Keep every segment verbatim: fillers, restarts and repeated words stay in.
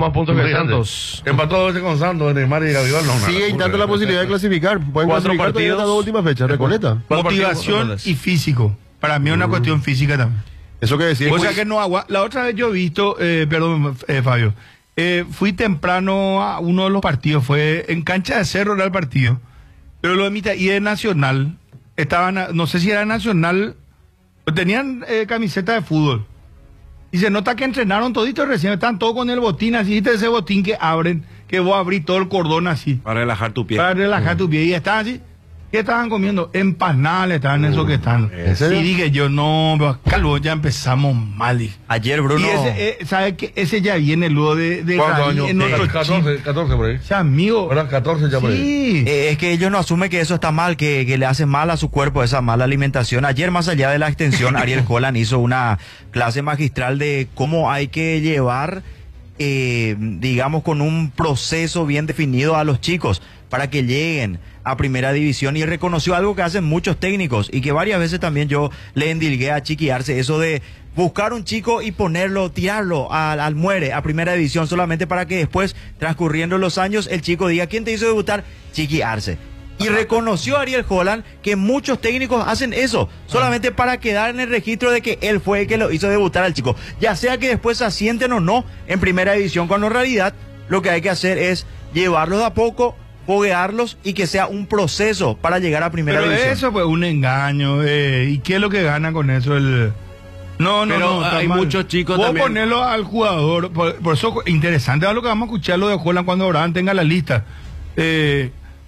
más puntos que Santos. Empató dos veces con Santos, Neymar y Gabriel. No, sigue intentando la posibilidad de clasificar. Pueden Cuatro clasificar partidos. las dos últimas fechas, Recoleta. Motivación y físico. Para mí es una cuestión física también. Eso que decía. O sea que no agua. La otra vez yo he visto, eh, perdón, eh, Fabio, eh, fui temprano a uno de los partidos, fue en Cancha de Cerro era el partido, pero lo de mitad y de Nacional, estaban, no sé si era Nacional, tenían eh, camiseta de fútbol. Y se nota que entrenaron toditos recién, están todos con el botín así, ¿viste ese botín que abren, que vos abrís todo el cordón así? Para relajar tu pie. Para relajar tu pie. Y estaban así, ¿qué estaban comiendo? Empanadas estaban esos que están. ¿ese? Y dije yo, no, pero acá luego ya empezamos mal. dije. Ayer, Bruno. Y ese, eh, ¿sabe qué? Ese ya viene luego de, de ¿Cuántos raíz años? en otro catorce, chip. catorce por ahí. O sea, amigo. Eran catorce ya por ahí. Sí. Eh, es que ellos no asumen que eso está mal, que, que le hace mal a su cuerpo esa mala alimentación. Ayer, más allá de la extensión, Ariel Holland hizo una clase magistral de cómo hay que llevar, eh, digamos, con un proceso bien definido a los chicos para que lleguen a primera división, y reconoció algo que hacen muchos técnicos y que varias veces también yo le endilgué a Chiqui Arce, eso de buscar un chico y ponerlo, tirarlo al, al muere a primera división solamente para que después, transcurriendo los años, el chico diga, ¿quién te hizo debutar? Chiqui Arce. Y reconoció a Ariel Holland que muchos técnicos hacen eso, solamente para quedar en el registro de que él fue el que lo hizo debutar al chico. Ya sea que después se asienten o no en primera división, cuando en realidad lo que hay que hacer es llevarlos de a poco, foguearlos y que sea un proceso para llegar a primera Pero división. eso fue un engaño. Eh, ¿Y qué es lo que gana con eso? El... No, no, Pero no. está hay mal. muchos chicos Vos también. ponerlo al jugador. Por, por eso, interesante es lo que vamos a escuchar lo de Holland cuando Abraham tenga la lista. Eh,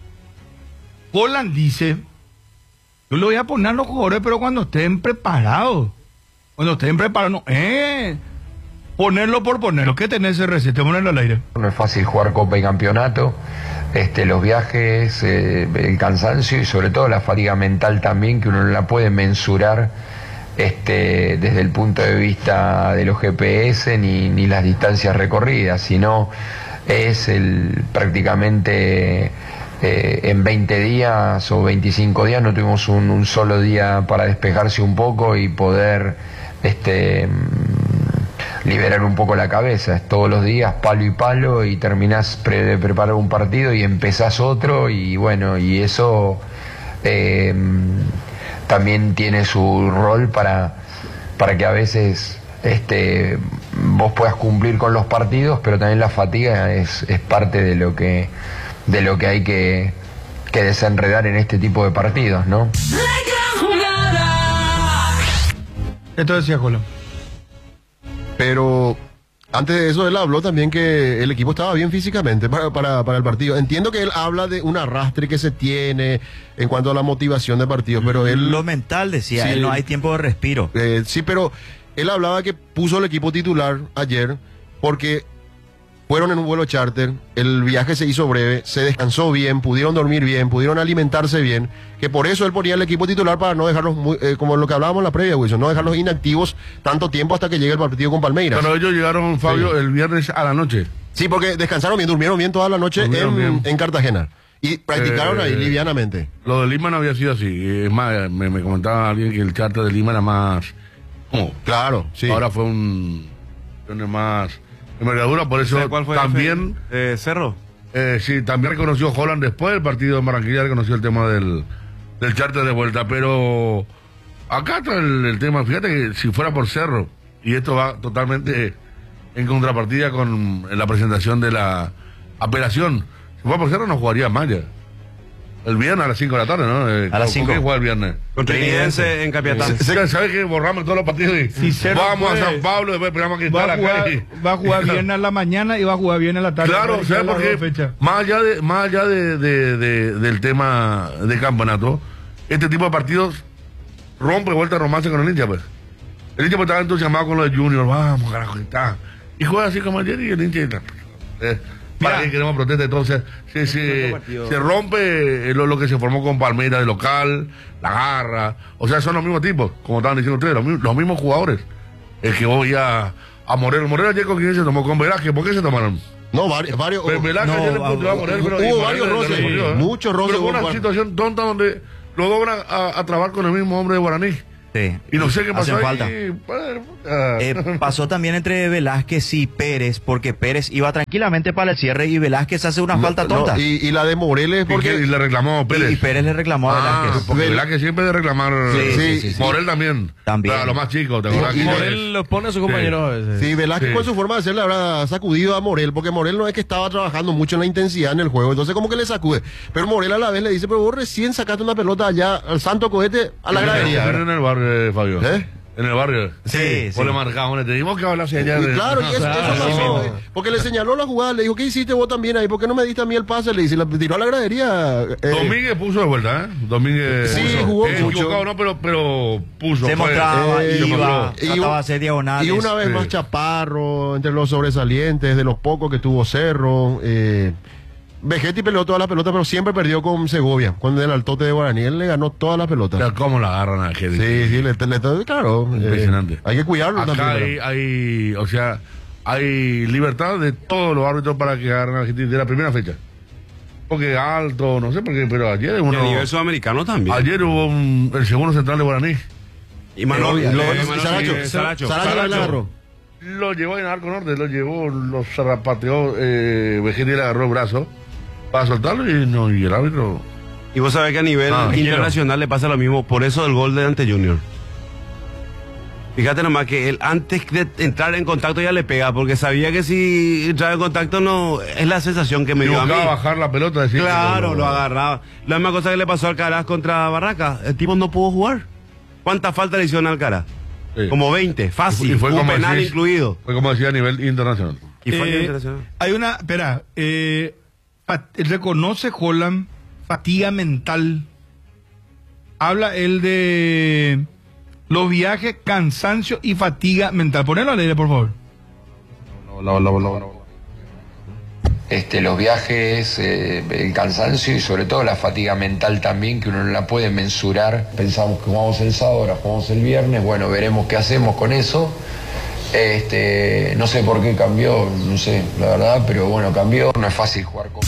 Holland dice: yo le voy a poner a los jugadores, pero cuando estén preparados. Cuando estén preparados, no. Eh, ponerlo por ponerlo. ¿Qué tenés ese receta? Ponerlo al aire. No es fácil jugar Copa y Campeonato, este, los viajes, eh, el cansancio y sobre todo la fatiga mental también, que uno no la puede mensurar este, desde el punto de vista de los G P S ni, ni las distancias recorridas, sino es el prácticamente eh, en veinte días o veinticinco días no tuvimos un, un solo día para despejarse un poco y poder este liberar un poco la cabeza. Es todos los días palo y palo y terminás pre de preparar un partido y empezás otro, y bueno, y eso eh, también tiene su rol para, para que a veces este, vos puedas cumplir con los partidos, pero también la fatiga es, es parte de lo que, de lo que hay que, que desenredar en este tipo de partidos, ¿no? Esto decía Holland. Pero antes de eso él habló también que el equipo estaba bien físicamente para, para, para el partido. Entiendo que él habla de un arrastre que se tiene en cuanto a la motivación de partidos, pero él... Lo mental, decía, Sí. él no hay tiempo de respiro. Eh, sí, pero él hablaba que puso el equipo titular ayer porque fueron en un vuelo charter, el viaje se hizo breve, se descansó bien, pudieron dormir bien, pudieron alimentarse bien, que por eso él ponía el equipo titular para no dejarlos, muy, eh, como lo que hablábamos en la previa, Wilson, no dejarlos inactivos tanto tiempo hasta que llegue el partido con Palmeiras. Pero ellos llegaron, Fabio, Sí. el viernes a la noche. Sí, porque descansaron bien, durmieron bien toda la noche Durmieron en, bien. en Cartagena. Y practicaron Eh, ahí livianamente. Lo de Lima no había sido así. Es más, me, me comentaba alguien que el charter de Lima era más... ¿Cómo? Claro, sí. Ahora fue un... Tiene más envergadura, por eso ¿Sabe cuál fue también... Eh, Cerro. Eh, sí, también reconoció Holland después del partido de Barranquilla, reconoció el tema del, del charter de vuelta, pero acá está el, el tema, fíjate que si fuera por Cerro, y esto va totalmente en contrapartida con la presentación de la apelación, si fuera por Cerro no jugaría Maya. El viernes a las cinco de la tarde, ¿no? Eh, A las ¿con cinco. quién juega el viernes? Contra Trinidente en Capiatán. ¿Sabes qué? Borramos todos los partidos y Si Cerro vamos puede, a San Pablo, después pegamos aquí Va está a, la jugar, calle. va a jugar viernes a la mañana y va a jugar viernes a la tarde. Claro, Para ¿sabes iniciar por las qué? dos fechas. Más allá, de, más allá de, de, de- del tema de campeonato, este tipo de partidos rompe vuelta romance con el hincha, pues. El hincha pues, estaba entusiasmado con lo de Junior, vamos, carajo, que está. Y juega así como ayer y el hincha está. Eh, para Mira. que queremos protesta, entonces se, se, se rompe lo, lo que se formó con Palmeiras de local, la garra, o sea, son los mismos tipos, como estaban diciendo ustedes, los, mismos- los mismos jugadores. El que voy a, a Morel, Morel ayer con quién se tomó, con Velázquez, ¿por qué se tomaron? No, varios... varios Pero Velázquez no, ayer le puteó a ah, Morel, pero hubo y Morel varios le- le roces, respondió, ¿eh? muchos roces Pero fue hubo una para- situación tonta donde los dos van a, a trabajar con el mismo hombre de Guaraní. Sí. Y no sé qué pasó Hacen ahí. falta. Ah. Eh, pasó también entre Velázquez y Pérez, porque Pérez iba tranquilamente para el cierre y Velázquez hace una No, falta no, tonta. y, y la de Moreles, ¿Y qué? porque Y le reclamó Pérez. Y, y Pérez le reclamó a Ah, Velázquez. porque verdad que siempre de reclamar. Sí, sí, sí, sí. Morel también. También. Pero a los más chicos, ¿te acuerdas? Y- y Que- Morel lo pone a sus compañeros a veces. sí, Velázquez Sí. con su forma de ser le habrá sacudido a Morel, porque Morel no es que estaba trabajando mucho en la intensidad en el juego, entonces como que le sacude. Pero Morel a la vez le dice, pero vos recién sacaste una pelota allá al santo cohete a la Pero gradería. en el barrio, eh, Fabio. ¿Eh? En el barrio. Sí, Vos sí. le marcamos, le dimos que hablar hacia allá. Y de- claro, y eso, Claro, eso sí, pasó, mismo. eh, porque le señaló la jugada, le dijo, ¿qué hiciste vos también ahí? ¿Por qué no me diste a mí el pase? Le dice, le tiró a la gradería. eh, Domínguez puso de vuelta, ¿eh? Domínguez Sí, puso. jugó Eh, mucho. equivocado, no, pero, pero puso. Se fue. mostraba, eh, iba, y- trataba de hacer diagonales. Y una vez Sí. más Chaparro, entre los sobresalientes, de los pocos que tuvo Cerro. Eh, Vegetti peleó toda la pelota, pero siempre perdió con Segovia. Cuando en el altote de Guaraní, él le ganó todas las pelotas. Mira ¿Cómo la agarran a Kevin? Sí, sí, le, le- claro. eh, Impresionante. hay que cuidarlo Acá también. hay, pero- hay, o sea, hay libertad de todos los árbitros para que agarren a Argentina de la primera fecha. Porque alto, no sé por qué, pero ayer Y uno. a nivel sudamericano también. Ayer hubo un, el segundo central de Guaraní. Y Manovia. Lo- eh, lo- Manovia, Saracho, eh, Saracho. Saracho la agarró. Lo llevó en arco norte, lo llevó, lo zarrapateó, eh, Vegetti le agarró el brazo para soltarlo y no, y el árbitro. Y vos sabés que a nivel Ah, internacional le pasa lo mismo, por eso el gol de Ante Junior. Fíjate nomás que él antes de entrar en contacto ya le pega, porque sabía que si entraba en contacto no, es la sensación que me Y dio a mí. buscaba bajar la pelota, decir que Claro, no- lo agarraba. La misma cosa que le pasó al Alcaraz contra Barraca, el tipo no pudo jugar. ¿Cuántas faltas le hicieron al Alcaraz? Sí. Como veinte, fácil, Y fue un como penal decís- incluido. Fue como decía a nivel internacional. Y fue Eh, internacional. hay una, espera, eh, fa- reconoce Holland fatiga mental. Habla él de los viajes, cansancio y fatiga mental. Ponelo al aire, por favor. Este, los viajes, eh, el cansancio y sobre todo la fatiga mental también, que uno no la puede mensurar. Pensamos que jugamos el sábado, ahora jugamos el viernes, bueno, veremos qué hacemos con eso. Este, no sé por qué cambió, no sé, la verdad, pero bueno, cambió. No es fácil jugar con...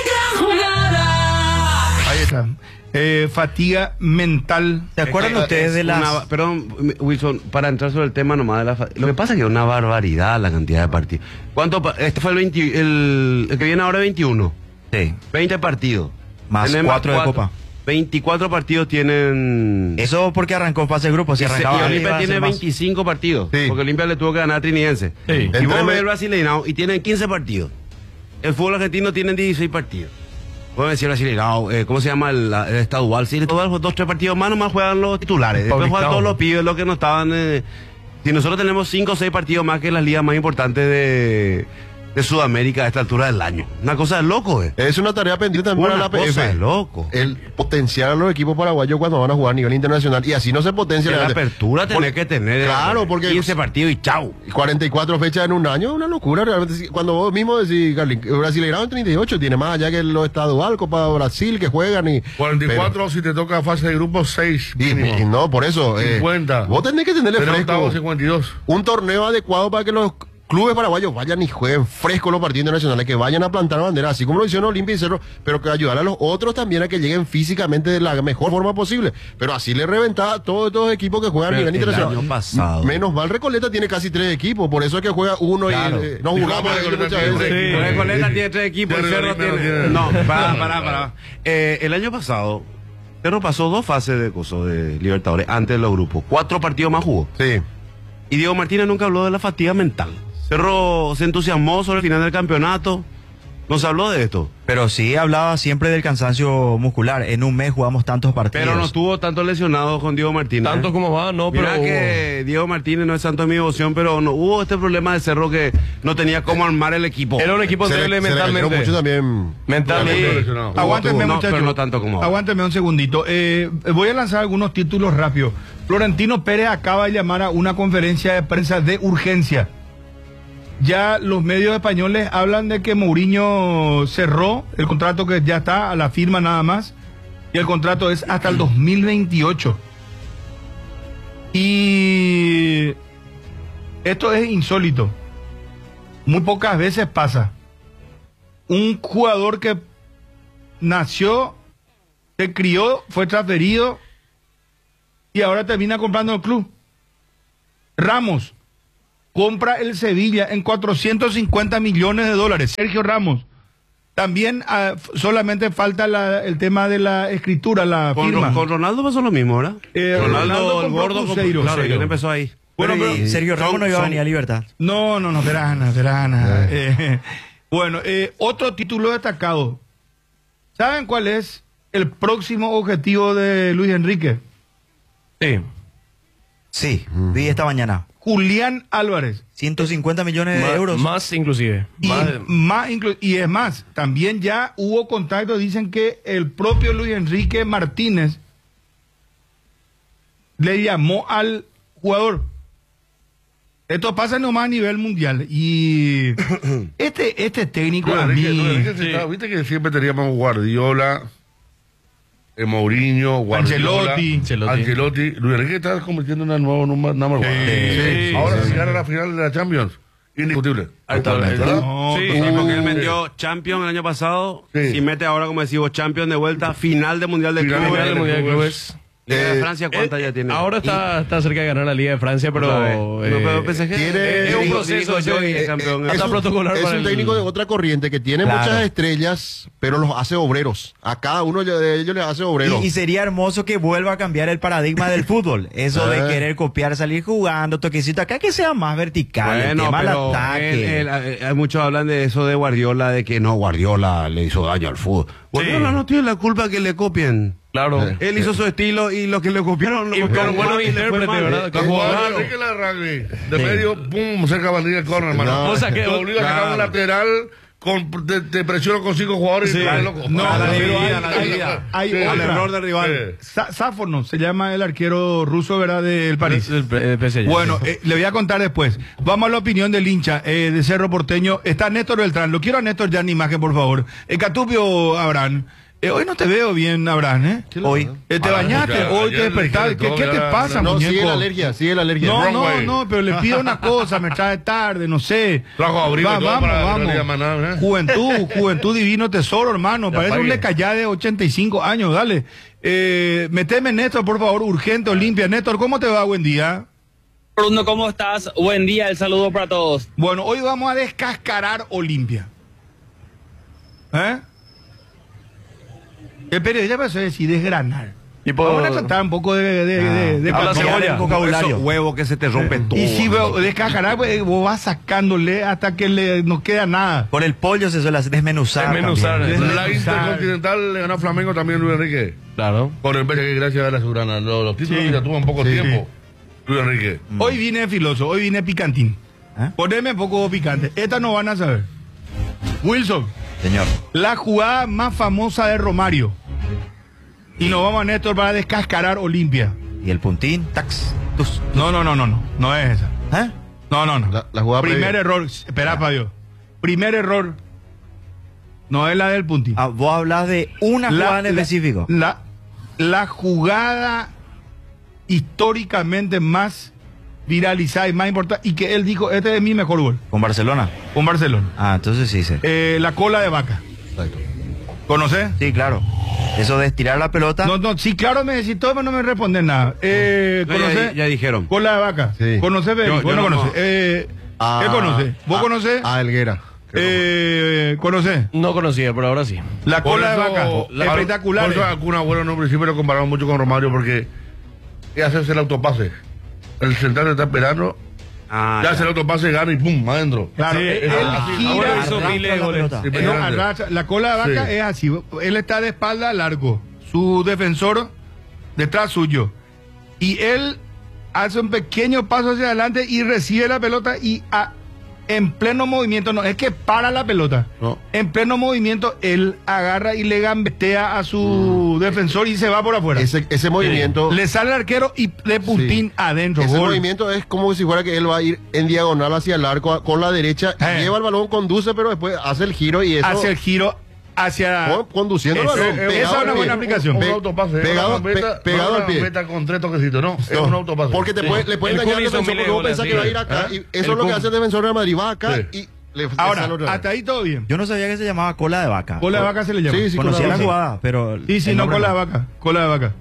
Ahí está. Eh, fatiga mental. ¿Se acuerdan Es que ustedes es de las... una- perdón, Wilson, para entrar sobre el tema nomás de la fa- lo que pasa es que es una barbaridad la cantidad de partidos. ¿Cuánto? pa- Este fue el, veinte, el, el que viene ahora veintiuno. Sí, veinte partidos. Más Tenemos cuatro de Copa. veinticuatro partidos tienen... eso porque arrancó fase de grupo. Si Y se- arrancaba y arriba, Olimpia iba a tiene ser más. veinticinco partidos. Sí. Porque Olimpia le tuvo que ganar a Trinidense. Sí. Y Entre vos me- ves el Brasileirao y tienen quince partidos. El fútbol argentino tiene dieciséis partidos. Pueden decir Brasileirao, eh, ¿cómo se llama el, la- el estadual? Sí, todos los dos, tres partidos más nomás juegan los titulares. Después juegan todos los pibes, los que no estaban... eh, si nosotros tenemos cinco o seis partidos más que las ligas más importantes de, de Sudamérica a esta altura del año. Una cosa de loco, eh. Es una tarea pendiente también para Una la P cosa de F. loco. El potenciar a los equipos paraguayos cuando van a jugar a nivel internacional. Y así no se potencia En la la apertura tenés que tener Claro, eh, porque- quince partidos y chau. cuarenta y cuatro fechas en un año, una locura realmente. Sí, cuando vos mismo decís, Carlin, el Brasileirao en treinta y ocho tiene más allá que los estadual, Copa Brasil, que juegan y... cuarenta y cuatro si te toca fase de grupo, seis. Y, mínimo. y no, por eso. eh, cincuenta. vos tenés que tenerle Pero fresco octavo, cincuenta y dos. un torneo adecuado para que los clubes paraguayos vayan y jueguen fresco los partidos internacionales, que vayan a plantar bandera, así como lo hicieron Olimpia y Cerro, pero que ayudar a los otros también a que lleguen físicamente de la mejor forma posible. Pero así le reventaba a todos estos equipos que juegan a Pero nivel el internacional. año pasado. Menos mal, Recoleta tiene casi tres equipos, por eso es que juega uno Claro. y eh, nos Y jugamos cómo ahí Recoleta muchas tiene veces. tres Sí. equipos. Recoleta tiene tres equipos, el Cerro Cerro Olimpia no tiene... tiene. No, pará, pará, pará. Eh, el año pasado, Cerro pasó dos fases de, coso, de Libertadores antes de los grupos. Cuatro partidos más jugó. Sí. Y Diego Martínez nunca habló de la fatiga mental. Cerro se entusiasmó sobre el final del campeonato. No se habló de esto. Pero sí hablaba siempre del cansancio muscular. En un mes jugamos tantos partidos. Pero no estuvo tanto lesionado con Diego Martínez. Tanto como va, no, pero Mira hubo- que Diego Martínez no es santo de mi devoción, pero no hubo este problema de Cerro que no tenía cómo armar el equipo. era un equipo Se le, endeble se le cayeron mentalmente. mucho también. Mentalmente. También lesionado. Aguántenme, No, muchachos. pero no tanto como ahora. Aguántenme un segundito. Eh, voy a lanzar algunos títulos rápidos. Florentino Pérez acaba de llamar a una conferencia de prensa de urgencia. Ya los medios españoles hablan de que Mourinho cerró el contrato, que ya está a la firma nada más, y el contrato es hasta el dos mil veintiocho. Y esto es insólito. Muy pocas veces pasa. Un jugador que nació, se crió, fue transferido y ahora termina comprando el club. Ramos compra el Sevilla en cuatrocientos cincuenta millones de dólares. Sergio Ramos. También uh, solamente falta la, el tema de la escritura, la con, firma. Con Ronaldo pasó lo mismo, ¿verdad? Eh, Ronaldo, Ronaldo el gordo, compró Cruzeiro. claro, él empezó ahí. Bueno, Pero, pero y Sergio Ramos son- no iba a son- venir a Libertad. No, no, no, verana, verana. Eh, bueno, eh, otro título destacado. ¿Saben cuál es el próximo objetivo de Luis Enrique? Sí. Sí, vi esta mañana. Julián Álvarez. ciento cincuenta millones de Más, euros. más inclusive. Y, Más- más inclu- y es más, también ya hubo contacto, dicen que el propio Luis Enrique Martínez le llamó al jugador. Esto pasa nomás a nivel mundial. Y este, este técnico Luis a Enrique- mí... Luis Enrique se está- Viste que siempre teníamos Guardiola, eh, Mourinho, Guardiola, Ancelotti. Ancelotti. Ancelotti. Luis Enrique está convirtiendo en el nuevo number number one. sí, Ahora sí, si sí. gana la final de la Champions, indiscutible. Totalmente. ¿Verdad? No, Sí, Sí, no, porque él metió Champions el año pasado Sí. y mete ahora, como decimos, Champions de vuelta, final de Mundial de Final de Clubes. Mundial de Mundial de Clubes. Liga de Eh, Francia, ¿cuántas Eh, ya tiene? Ahora está, está cerca de ganar la Liga de Francia, pero. Otra vez. No, eh, pero P S G tiene- es un digo- proceso, digo yo, sí, y es eh, campeón. eh, Es Hasta un, protocolar es para un el- técnico de otra corriente que tiene Claro. muchas estrellas, pero los hace obreros. A cada uno de ellos les hace obreros. Y, y sería hermoso que vuelva a cambiar el paradigma del fútbol. Eso de Ah. querer copiar, salir jugando, toquecito acá, que sea más vertical, el Bueno, tema del pero ataque. él- él- eh, hay muchos hablan de eso de Guardiola, de que no, Guardiola le hizo daño al fútbol. Guardiola no tiene la culpa que le copien. Claro. Él hizo su estilo y los que le copiaron lo Y copiaron con buenos mal y le fue intérpretes, mal. ¿verdad? Eh, Con eh, jugadores- claro. Enrique la rugby. De medio, pum, cerca bandilla el corner, hermano. No. O sea que- te obliga a sacar claro. un lateral, con, te, te presiono con cinco jugadores Sí. y te vuelves loco. No, A la pero dividida, hay- a la hay- dividida. hay Sí. otra. Al error del rival. Sí. Sa- Sáfono se llama el arquero ruso, ¿verdad? Del París. El, el- el P S G, Bueno, sí. eh, le voy a contar después. Vamos a la opinión del hincha eh, de Cerro Porteño. Está Néstor Beltrán. Lo quiero a Néstor ya en imagen, por favor. Eh, Catupio Abraham. Eh, hoy no te veo bien, Abraham, ¿eh? Hoy. Eh, te Ah, bañaste, ya, hoy te ayer le despertaste. dije ¿Qué, todo, qué te ya, pasa, no, muñeco? sigue la alergia, sigue la alergia. No, Wrong no, way. no, pero le pido una cosa, me trae tarde, no sé. Trajo abrigo y todo vamos, para que no vamos. diga más nada, ¿eh? Juventud, juventud divino tesoro, hermano. Ya Parece un pague. lecayá de ochenta y cinco años, dale. Eh, meteme, Néstor, por favor, urgente, Olimpia. Néstor, ¿cómo te va? Buen día. Bruno, ¿cómo estás? Buen día, el saludo para todos. Bueno, hoy vamos a descascarar Olimpia. ¿Eh? El periodista pasó a decir desgranar. Y por- Vamos a tratar un poco de, de, de, de habla cualquier- cebolla. el vocabulario. Esos huevos que se te rompen todo. Y si veo, descascarar, pues, vos vas sacándole hasta que le, no queda nada. Por el pollo se suele hacer desmenuzar. Desmenuzar, también. eh. La Desmenuzar. Intercontinental le ganó a Flamengo también Luis Enrique. Claro. Con el P S G gracias a la Subrana. Los, los títulos Sí. que ya tuvo en poco Sí. tiempo. Luis Enrique. Hoy vine filoso, hoy vine picantín. ¿Eh? Poneme un poco picante. Esta no van a saber. Wilson, Señor. la jugada más famosa de Romario. Y nos vamos a Néstor para descascarar Olimpia. Y el puntín, tax, tus. No, no, no, no, no. No es esa. ¿Eh? No, no, no. La- la jugada Primer previa. error. Espera, Fabio. Primer error. No es la del puntín. Ah, vos hablas de una jugada en específico. La, la jugada históricamente más viralizada y más importante. Y que él dijo, este es mi mejor gol. Con Barcelona. Con Barcelona. Ah, entonces sí sé. Eh, la cola de vaca. Exacto. ¿Conoces? Sí, claro. Eso de estirar la pelota. No, no, sí, claro, me decís todo, pero no me responden nada. Eh, No, ya- ¿Conoces? ya dijeron. Cola de vaca. Sí. ¿Conoces, Beri? Yo- ¿Vos yo no no- conoces? Eh, Ah, ¿Qué conoces? ¿Vos ah, conocés? A Helguera. Eh, ¿Conoces? No conocía, pero ahora sí. La Por cola de eso, vaca. la- Espectacular. Por eso a Kun Agüero en un principio lo compararon mucho con Romario porque es hacerse el autopase. El central está esperando, Ah, ya ya. hace el autopase, gana y pum, adentro. Claro, Sí, él, ah, él ah, gira. ahora hizo arrastra miles de la goles. pelota. Sí, No, impresionante. arrastra. La cola de vaca Sí. es así. Él está de espalda al arco. Su defensor detrás suyo. Y él hace un pequeño paso hacia adelante y recibe la pelota y a- en pleno movimiento, no, es que para la pelota. No. En pleno movimiento, él agarra y le gambetea a su defensor y se va por afuera. Ese, ese movimiento. Le sale el arquero y de puntín Sí. adentro. Ese gol. movimiento es como si fuera que él va a ir en diagonal hacia el arco a- con la derecha, Eh. lleva el balón, conduce, pero después hace el giro y eso. Hacia el giro, hacia... con- conduciendo el Ese- balón. esa pegado es una al buena pie. aplicación. Un, Pe- autopase. pegado- una gambeta, pe- pegado no al una pie. gambeta con tres toquecitos, no. Es No, un autopase. porque te Sí. puede, le pueden El dañar al Kun hizo defensor miles porque vos de pensás goles, que va a sí. ir acá. ¿Eh? Y eso El es lo que Kun. hace el defensor de Madrid. Va acá Sí. y le, le Ahora, sale otra vez. hasta ahí todo bien. Yo no sabía que se llamaba cola de vaca. Cola de vaca se le llama. Sí, sí, Conocía cola la de vaca. jugada, pero. Sí, sí, el no, nombre cola de vaca. Cola de vaca.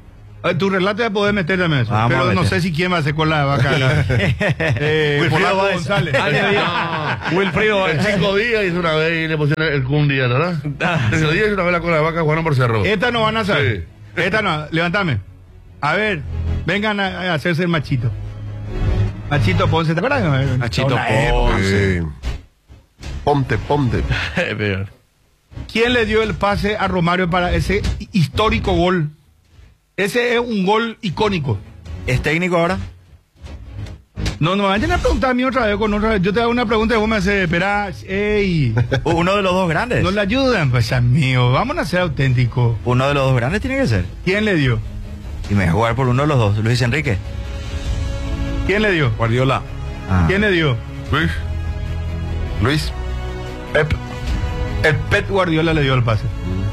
Eh, Tu relato ya podés meter también eso. Vamos a pero no meter. sé si quién va a hacer con la vaca. la- eh, Wilfrido Polaco Báez. González. Wilfrido, En cinco días hizo una vez y le pusieron el cum día, ¿verdad? Ese día hizo una vez la cola de vaca jugando por cerro. Esta no van a saber. Esta no. Levántame. A ver, vengan a, a hacerse el machito. Machito Ponce, ¿te acuerdas? Machito Una época. Ponce. Eh, Ponte, ponte. Peor. ¿Quién le dio el pase a Romario para ese histórico gol? Ese es un gol icónico. ¿Es técnico ahora? No, no me vayan a preguntar a mí otra vez con otra vez. Yo te hago una pregunta y vos me haces, espera, ey, Uno de los dos grandes. no le ayudan, pues amigo, vamos a ser auténticos. Uno de los dos grandes tiene que ser. ¿Quién le dio? Y me voy a jugar por uno de los dos. Luis Enrique. ¿Quién le dio? Guardiola. Ah. ¿Quién le dio? Luis, Luis. Pep. El Pep Guardiola le dio el pase.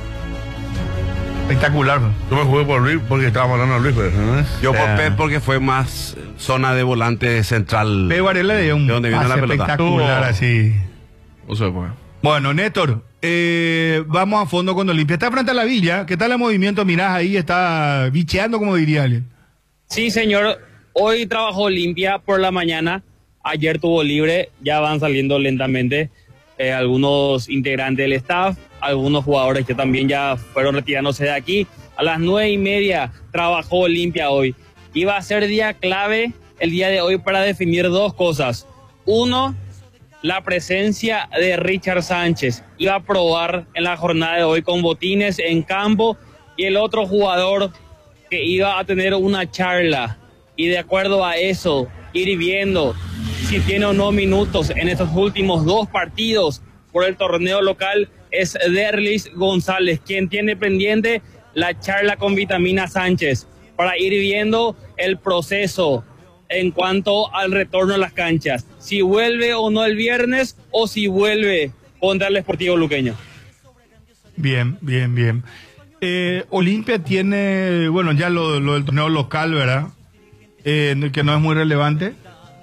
Espectacular, ¿no? yo me jugué por Luis porque estábamos hablando de Luis, pero ¿no es? Yo por Ah. Pep porque fue más eh, zona de volante central. Pep Guardiola le dio un ¿De dónde viene pase la pelota? espectacular Oh. así. No sé, pues. Bueno, Néstor, eh, vamos a fondo con Olimpia. Está frente a la Villa. ¿Qué tal el movimiento? Mirás ahí, está bicheando, como diría alguien. Sí, señor. Hoy trabajó limpia por la mañana. Ayer tuvo libre. Ya van saliendo lentamente eh, algunos integrantes del staff, algunos jugadores que también ya fueron retirándose de aquí. A las nueve y media trabajó limpia hoy. Iba a ser día clave el día de hoy para definir dos cosas. Uno, la presencia de Richard Sánchez. Iba a probar en la jornada de hoy con botines en campo. Y el otro jugador que iba a tener una charla y de acuerdo a eso ir viendo si tiene o no minutos en estos últimos dos partidos por el torneo local es Derlis González, quien tiene pendiente la charla con Vitamina Sánchez para ir viendo el proceso en cuanto al retorno a las canchas, si vuelve o no el viernes o si vuelve contra el Sportivo Luqueño. Bien, bien, bien. Eh, Olimpia tiene, bueno, ya lo, lo del torneo local, ¿verdad? Eh, que no es muy relevante.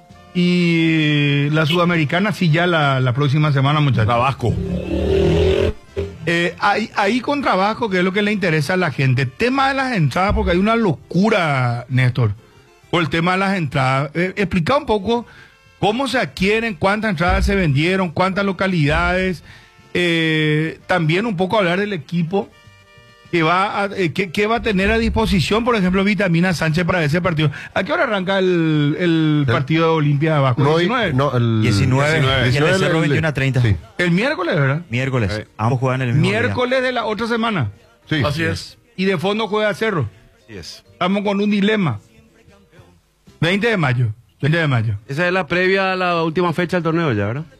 Y la sudamericana sí ya la, la próxima semana, muchachos. Tabasco. Eh, ahí, ahí con trabajo, que es lo que le interesa a la gente. Tema de las entradas, porque hay una locura, Néstor, por el tema de las entradas. Eh, explica un poco cómo se adquieren, cuántas entradas se vendieron, cuántas localidades. Eh, también un poco hablar del equipo que va a, eh, que, que va a tener a disposición, por ejemplo, Vitamina Sánchez para ese partido. ¿A qué hora arranca el, el partido de Olimpia de Abajo? No, ¿diecinueve? no, el diecinueve. Y en el diecinueve Cerro el- veintiuno a treinta. Sí. El miércoles, ¿verdad? Miércoles. Eh. Ambos juegan el mismo día. Miércoles de la otra semana. Sí. Así es. Y de fondo juega Cerro. Así es. Estamos con un dilema. veinte de mayo. veinte de mayo. Esa es la previa a la última fecha del torneo ya, ¿verdad?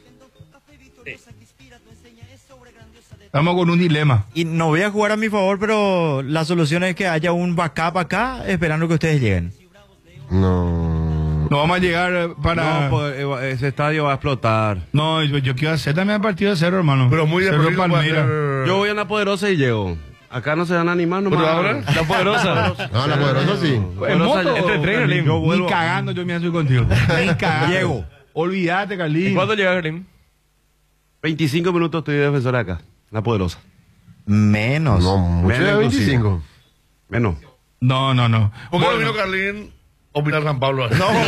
Estamos con un dilema. Y no voy a jugar a mi favor, pero la solución es que haya un backup acá esperando que ustedes lleguen. No. No vamos a llegar eh, para... No, pues, eh, ese estadio va a explotar. No, yo, yo quiero hacer también el partido de Cerro, hermano. Pero muy de Cerro perdido puede Palmira. hacer- Yo voy a la poderosa y llego. Acá no se van a animar nomás. ¿Pero ahora? La poderosa. No, la poderosa sí. En Poderosa, moto, entre tren, Carlín, yo Ni vuelvo. cagando yo me soy contigo. Ni cagando. Llego. Olvídate, ¿Y Carlín. cuándo llega Green? veinticinco minutos estoy de defensor acá. La poderosa. Menos. No, mucho Menos de veinticinco. Menos. No, no, no. ¿Por qué no Bueno, vino Carlín o Pilar San Pablo?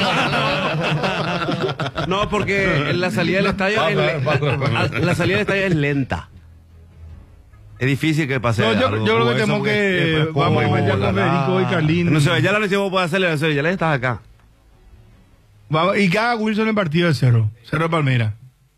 No, porque la salida del estadio es, le- la, la salida del estadio es lenta. Es difícil que pase. no, yo, algo yo creo como que eso, tenemos porque que... después Vamos como allá con la- Federico y Carlín. No sé, ya la noche vos podés hacerle eso, ya le estás acá. Vamos, y que haga Wilson en partido de Cerro. Cerro de Palmira.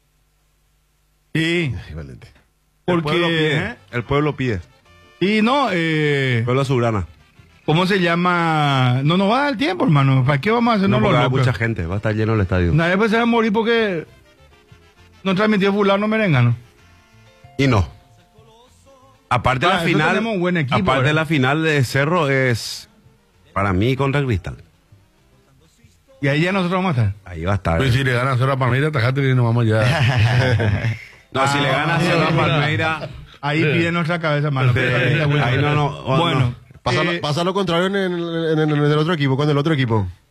Sí. El Porque... pueblo pide. ¿eh? El pueblo pide. Y no, eh... El pueblo azulgrana. ¿Cómo se llama? No nos va a dar tiempo, hermano. ¿Para qué vamos a hacernos No, los porque hay locos? mucha gente, va a estar lleno el estadio. Nadie pues se va a morir porque no transmitió fulano merengano. Y no. Aparte Ah, la eso final. tenemos un buen equipo, aparte ¿verdad? la final de Cerro es para mí contra el Cristal. Y ahí ya nosotros vamos a estar. Ahí va a estar. Pues si le ganan a Cerro Palmira, tajate y nos vamos ya. No, si le gana a Cerro Palmeira. Ahí pide nuestra cabeza, mano. Sí, ahí no, no, oh, Bueno, no. Pasa, eh, pasa lo contrario en el, en, el, en el otro equipo, con el otro equipo.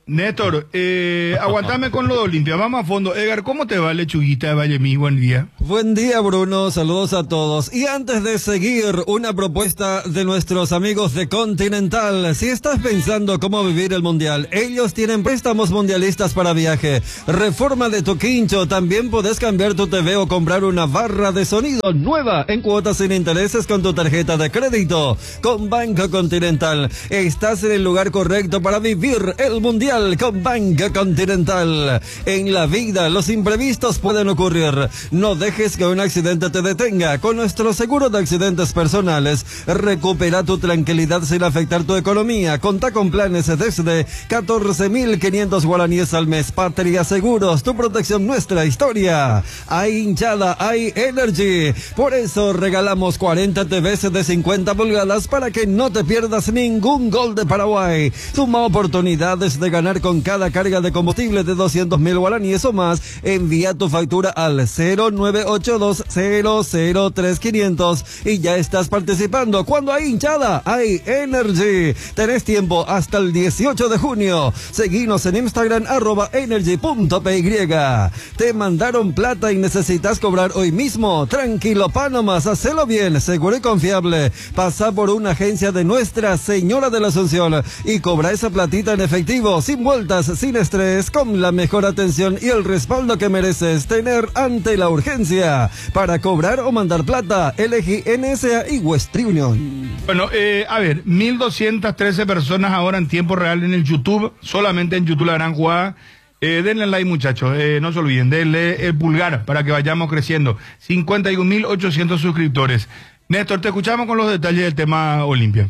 Néstor, eh, aguantame con lo de Olimpia, vamos a fondo. Edgar, ¿cómo te va, lechuguita de Vallemí? Buen día. Buen día, Bruno, saludos a todos. Y antes de seguir, una propuesta de nuestros amigos de Continental. Si estás pensando cómo vivir el Mundial, ellos tienen préstamos mundialistas para viaje. Reforma de tu quincho, también podés cambiar tu T V o comprar una barra de sonido nueva en cuotas sin intereses con tu tarjeta de crédito. Con Banco Continental, estás en el lugar correcto para vivir el Mundial. Con Banco Continental. En la vida los imprevistos pueden ocurrir. No dejes que un accidente te detenga. Con nuestro seguro de accidentes personales, recupera tu tranquilidad sin afectar tu economía. Contá con planes desde catorce mil quinientos guaraníes al mes. Patria Seguros, tu protección, nuestra historia. Hay hinchada, hay energy. Por eso regalamos cuarenta T Vs de cincuenta pulgadas para que no te pierdas ningún gol de Paraguay. Suma oportunidades de ganar con cada carga de combustible de doscientos mil guaraníes o más. Envía tu factura al cero nueve ocho dos cero cero tres quinientos y ya estás participando. Cuando hay hinchada, hay energy. Tenés tiempo hasta el dieciocho de junio. Seguinos en Instagram, arroba energy punto py. Te mandaron plata y necesitas cobrar hoy mismo. Tranquilo, Panamas, hacelo bien, seguro y confiable. Pasa por una agencia de Nuestra Señora de la Asunción y cobra esa platita en efectivo, sin vueltas, sin estrés, con la mejor atención y el respaldo que mereces tener ante la urgencia. Para cobrar o mandar plata, elegí N S A y Western Union. Bueno, eh, a ver, mil doscientas trece personas ahora en tiempo real en el YouTube, solamente en YouTube la gran jugada. Eh, denle like, muchachos, eh, no se olviden, denle el pulgar para que vayamos creciendo. cincuenta y un mil ochocientos suscriptores. Néstor, te escuchamos con los detalles del tema Olimpia.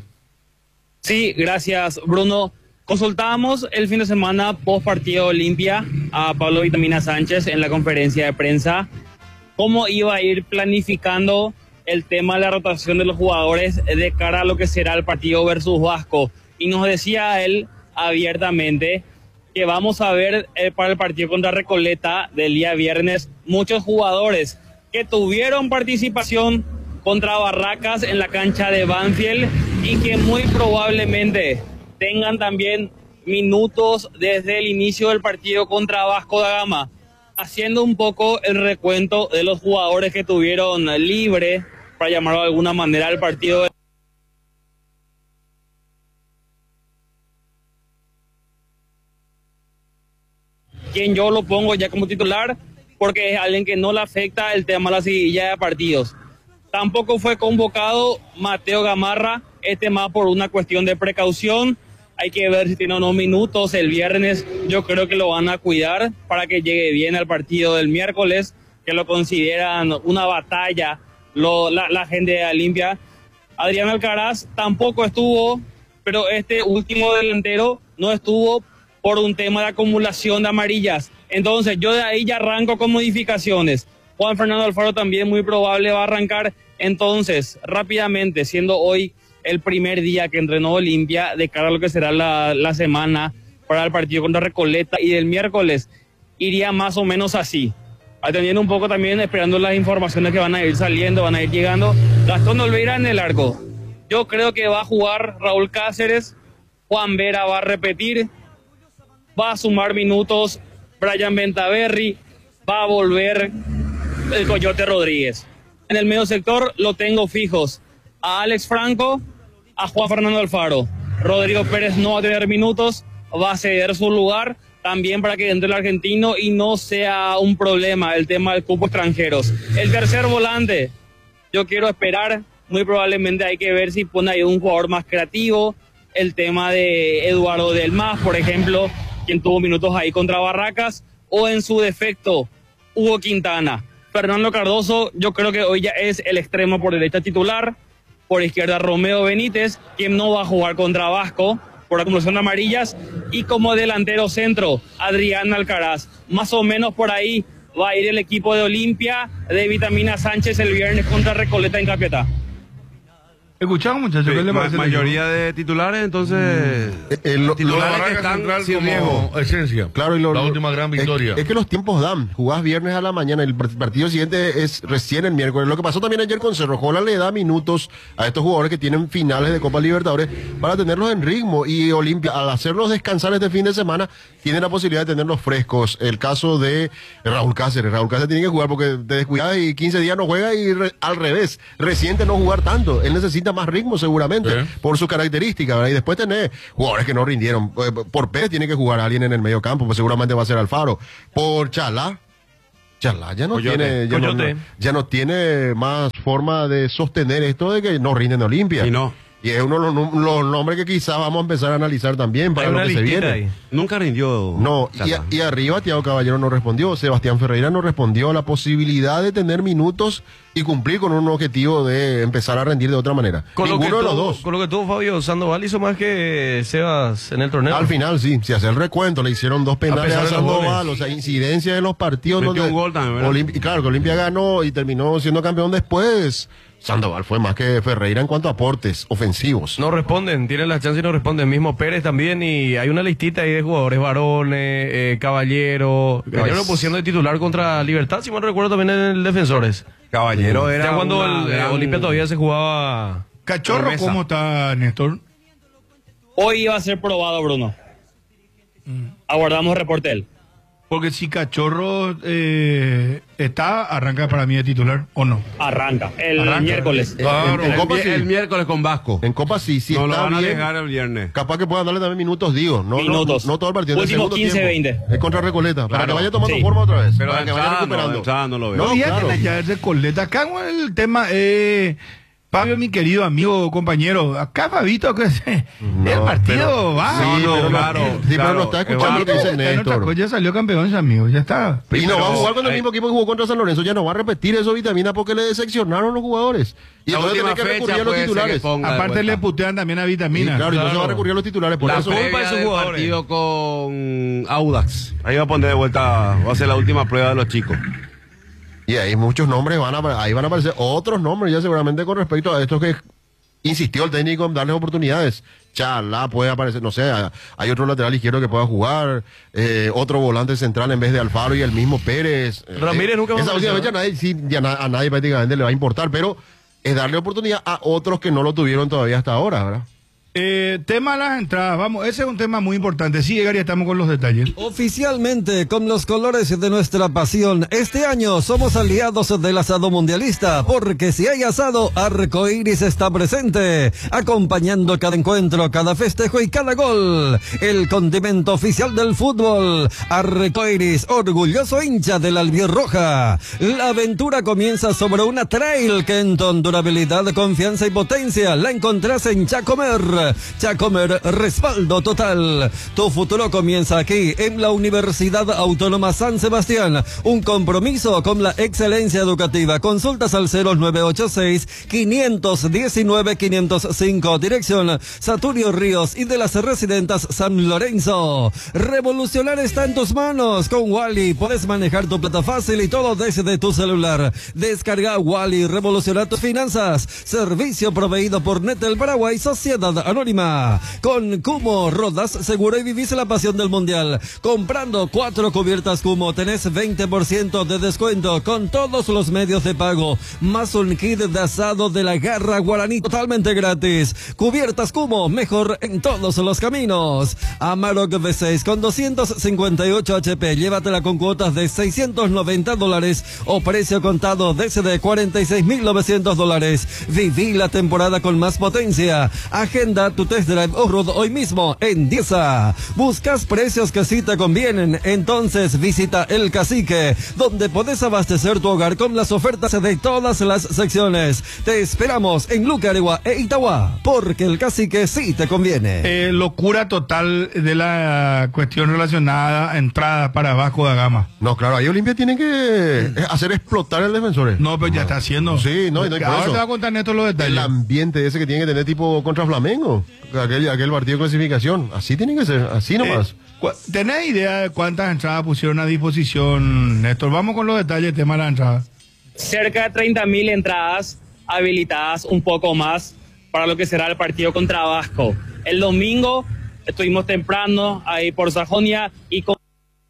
Sí, gracias, Bruno. Consultábamos el fin de semana post partido Olimpia a Pablo Vitamina Sánchez en la conferencia de prensa cómo iba a ir planificando el tema de la rotación de los jugadores de cara a lo que será el partido versus Vasco. Y nos decía él abiertamente que vamos a ver eh, para el partido contra Recoleta del día viernes muchos jugadores que tuvieron participación contra Barracas en la cancha de Banfield y que muy probablemente tengan también minutos desde el inicio del partido contra Vasco da Gama, haciendo un poco el recuento de los jugadores que tuvieron libre, para llamarlo de alguna manera, el partido. Quien yo lo pongo ya como titular, porque es alguien que no le afecta el tema de la seguidilla de partidos. Tampoco fue convocado Mateo Gamarra, este más por una cuestión de precaución. Hay que ver si tiene unos minutos el viernes. Yo creo que lo van a cuidar para que llegue bien al partido del miércoles, que lo consideran una batalla lo, la, la gente de Olimpia. Adrián Alcaraz tampoco estuvo, pero este último delantero no estuvo por un tema de acumulación de amarillas. Entonces yo de ahí ya arranco con modificaciones. Juan Fernando Alfaro también muy probable va a arrancar. Entonces, rápidamente, siendo hoy el primer día que entrenó Olimpia de cara a lo que será la, la semana para el partido contra Recoleta, y del miércoles iría más o menos así, atendiendo un poco también, esperando las informaciones que van a ir saliendo, van a ir llegando. Gastón Olveira en el arco. Yo creo que va a jugar Raúl Cáceres, Juan Vera va a repetir, va a sumar minutos Brian Bentaberry, va a volver el Coyote Rodríguez. En el medio sector lo tengo fijos a Alex Franco, a Juan Fernando Alfaro. Rodrigo Pérez no va a tener minutos, va a ceder su lugar también para que entre el argentino y no sea un problema el tema del cupo extranjeros. El tercer volante, yo quiero esperar, muy probablemente hay que ver si pone ahí un jugador más creativo, el tema de Eduardo Del Mas, por ejemplo, quien tuvo minutos ahí contra Barracas, o en su defecto, Hugo Quintana. Fernando Cardoso, yo creo que hoy ya es el extremo por derecha titular, por izquierda Romeo Benítez, quien no va a jugar contra Vasco por acumulación de amarillas, y como delantero centro, Adrián Alcaraz. Más o menos por ahí va a ir el equipo de Olimpia de Vitamina Sánchez el viernes contra Recoleta en Capiatá. Escuchamos, muchachos, Sí, ¿qué le ma- parece? mayoría de titulares, entonces. Eh, eh, lo- titulares Lo que de están Central sin como riesgo. esencia. Claro, y lo- la lo- última gran es- victoria. Es, que los tiempos dan. Jugás viernes a la mañana, el part- partido siguiente es recién el miércoles. Lo que pasó también ayer con Cerro, Holland le da minutos a estos jugadores que tienen finales de Copa Libertadores para tenerlos en ritmo. Y Olimpia, al hacerlos descansar este fin de semana, tiene la posibilidad de tenerlos frescos. El caso de Raúl Cáceres. Raúl Cáceres tiene que jugar porque te descuidas y quince días no juega y re- al revés. Reciente no jugar tanto. Él necesita más ritmo seguramente Sí. por su característica, ¿verdad? Y después tenés jugadores que no rindieron. Eh, Por Pérez tiene que jugar alguien en el medio campo, pues seguramente va a ser Alfaro. Por Chalá, Chalá ya no Coyote. tiene, ya no, Coyote. no- ya no tiene más forma de sostener esto de que no rinden en Olimpia. Y no. Y es uno de los, num- los nombres que quizás vamos a empezar a analizar también para Hay lo una que se listita viene. ahí. Nunca rindió. No, y, Chalá. y arriba Thiago Caballero no respondió, Sebastián Ferreira no respondió a la posibilidad de tener minutos y cumplir con un objetivo de empezar a rendir de otra manera. Con lo, que Ninguno de los tuvo, dos. con lo que tuvo Fabio Sandoval hizo más que Sebas en el torneo. Al final, sí, si hace el recuento, le hicieron dos penales pesar a de los Sandoval, goles. o sea, incidencia en los partidos. Metió donde un gol también, ¿verdad? Olimpi- y claro, que Olimpia ganó y terminó siendo campeón después. Sandoval fue más que Ferreira en cuanto a aportes ofensivos. No responden, tienen la chance y no responden. Mismo Pérez también, y hay una listita ahí de jugadores varones, eh, Caballero. Caballero lo pusieron de titular contra Libertad, si mal recuerdo, también en el Defensores. Caballero era. Ya cuando una el eh, gran- Olimpia todavía se jugaba. Cachorro, promesa. ¿cómo está, Néstor? Hoy iba a ser probado, Bruno. Aguardamos reporte de él. Porque si Cachorro eh, está, arranca para mí de titular, ¿o no? Arranca. El Arranca. miércoles. Claro, en El, Copa mi- sí. el miércoles con Vasco. En Copa sí, sí no lo está van a bien. dejar el viernes. Capaz que puedan darle también minutos, digo. No, no- Minutos. No, todo el partido. en el Últimos segundo quince, tiempo. veinte. Es contra Recoleta. Para Claro. que vaya tomando Sí. forma otra vez. Pero para de que vaya entrada no, recuperando. de entrada no lo veo. No, No, ya claro. que ya es de coleta. Acá con el tema, eh, Fabio, mi querido amigo, compañero, acá Fabito, que el No, partido pero- va. Sí, No, no, pero, claro, no, sí, pero claro. no está escuchando Eh, lo que dice Está en otra Néstor. cosa, ya salió campeón ese amigo, ya está. Y no pero va a jugar con el hay- mismo equipo que jugó contra San Lorenzo. Ya no va a repetir eso, Vitamina, porque le decepcionaron los jugadores. Y La entonces última tiene que fecha recurrir a los puede ser que titulares. ponga de Aparte vuelta. le putean también a Y Vitamina. claro, entonces Claro. va a recurrir a los titulares. Por La eso, culpa culpa de es sus el jugadores. partido con Audax. Ahí va a poner de vuelta, va a ser la última prueba de los chicos. y ahí muchos nombres van a, ahí van a aparecer otros nombres ya seguramente con respecto a estos que insistió el técnico en darles oportunidades. Chalá puede aparecer, no sé, hay otro lateral izquierdo que pueda jugar, eh, otro volante central en vez de Alfaro y el mismo Pérez. Eh, Ramírez nunca Esa va a última aparecer, vez ya nadie, sí, ya na- a nadie prácticamente le va a importar, pero es darle oportunidad a otros que no lo tuvieron todavía hasta ahora, ¿verdad? Eh, tema de las entradas, vamos, ese es un tema muy importante. Sí, Edgar, ya estamos con los detalles. Oficialmente, con los colores de nuestra pasión, este año somos aliados del asado mundialista, porque si hay asado, Arcoiris está presente, acompañando cada encuentro, cada festejo y cada gol. El condimento oficial del fútbol, Arcoiris, orgulloso hincha de la albirroja. La aventura comienza sobre una Trail Kenton, durabilidad, confianza y potencia. La encontrás en Chacomer. Chacomer, respaldo total. Tu futuro comienza aquí, en la Universidad Autónoma San Sebastián. Un compromiso con la excelencia educativa. Consultas al cero nueve ocho seis, cinco uno nueve, cinco cero cinco. Dirección Saturio Ríos y de las Residentas San Lorenzo. Revolucionar está en tus manos. Con Wally puedes manejar tu plata fácil y todo desde tu celular. Descarga Wally, revoluciona tus finanzas. Servicio proveído por Netel Paraguay, Sociedad Anónima. Con Cumo, rodas seguro y vivís la pasión del mundial. Comprando cuatro cubiertas Cumo tenés veinte por ciento de descuento con todos los medios de pago. Más un kit de asado de la Garra Guaraní totalmente gratis. Cubiertas Cumo, mejor en todos los caminos. Amarok V seis con doscientos cincuenta y ocho H P. Llévatela con cuotas de seiscientos noventa dólares o precio contado desde cuarenta y seis mil novecientos dólares. Viví la temporada con más potencia. Agenda tu test drive off-road hoy mismo en Diesa. ¿Buscas precios que sí te convienen? Entonces visita El Cacique, donde podés abastecer tu hogar con las ofertas de todas las secciones. Te esperamos en Luque, Aregua e Itagua, porque El Cacique sí te conviene. Eh, locura total de la cuestión relacionada a entradas para Vasco da Gama. No, claro, ahí Olimpia tiene que eh, hacer explotar el defensor. No, pero ya está haciendo. Sí, no, y no hay por Ahora eso. te va a contar Néstor los El detalles. ambiente ese que tiene que tener tipo contra Flamengo, aquel, aquel partido de clasificación, así tiene que ser, así nomás. Eh, cu- ¿Tenés idea de cuántas entradas pusieron a disposición, Néstor? Vamos con los detalles, tema de la entrada. Cerca de treinta mil entradas habilitadas, un poco más. para lo que será el partido contra Vasco. El domingo estuvimos temprano ahí por Sajonia y con...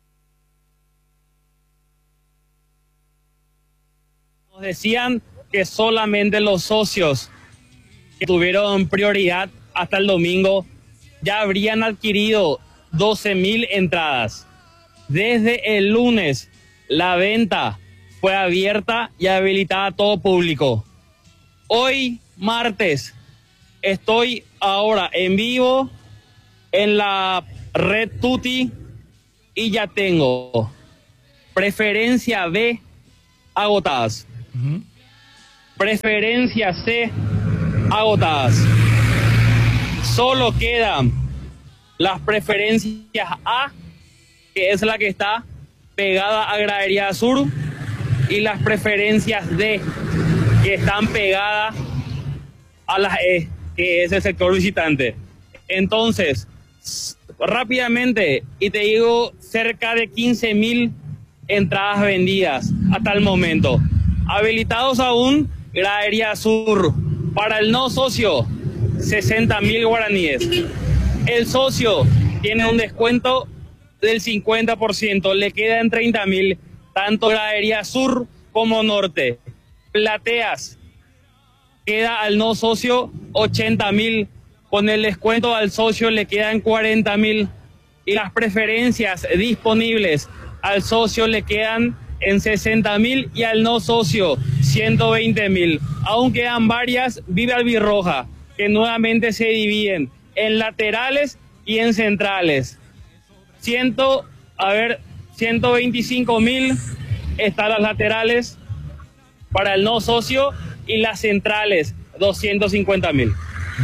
nos decían que solamente los socios que tuvieron prioridad hasta el domingo ya habrían adquirido doce mil entradas. Desde el lunes la venta fue abierta y habilitada a todo público. Hoy, martes, estoy ahora en vivo en la red Tuti y ya tengo preferencia B agotadas. Uh-huh. Preferencia C agotadas. Solo quedan las preferencias A, que es la que está pegada a Gradería Sur, y las preferencias D, que están pegadas a las E, que es el sector visitante. Entonces, rápidamente, y te digo, cerca de quince mil entradas vendidas hasta el momento. Habilitados aún, Gradería Sur. Para el no socio, sesenta mil guaraníes. El socio tiene un descuento del cincuenta por ciento, le quedan treinta mil, tanto Gradería Sur como Norte. Plateas, queda al no socio ochenta mil, con el descuento al socio le quedan cuarenta mil, y las preferencias disponibles al socio le quedan en sesenta mil y al no socio ciento veinte mil. Aún quedan varias Vive Albirroja, que nuevamente se dividen en laterales y en centrales. Ciento, a ver, ciento veinticinco mil están las laterales para el no socio, y las centrales doscientos cincuenta mil.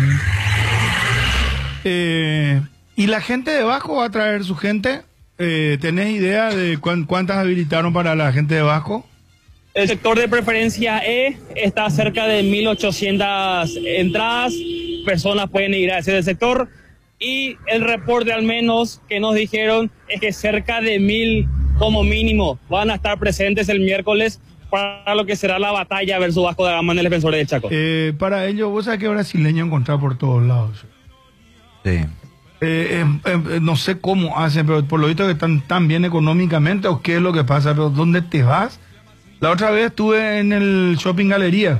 Eh, ¿Y la gente de Vasco va a traer su gente? Eh, ¿Tenés idea de cu cuántas habilitaron para la gente de Vasco? El sector de preferencia E está cerca de mil ochocientas entradas. Personas pueden ir a ese sector. Y el reporte al menos que nos dijeron es que cerca de mil como mínimo van a estar presentes el miércoles para lo que será la batalla versus Vasco da Gama en el Defensores del Chaco. Eh, para ello, vos sabés que brasileño encontrar por todos lados. Sí. Eh, eh, eh, no sé cómo hacen, pero por lo visto que están tan bien económicamente, o qué es lo que pasa, pero ¿dónde te vas? La otra vez estuve en el Shopping Galería.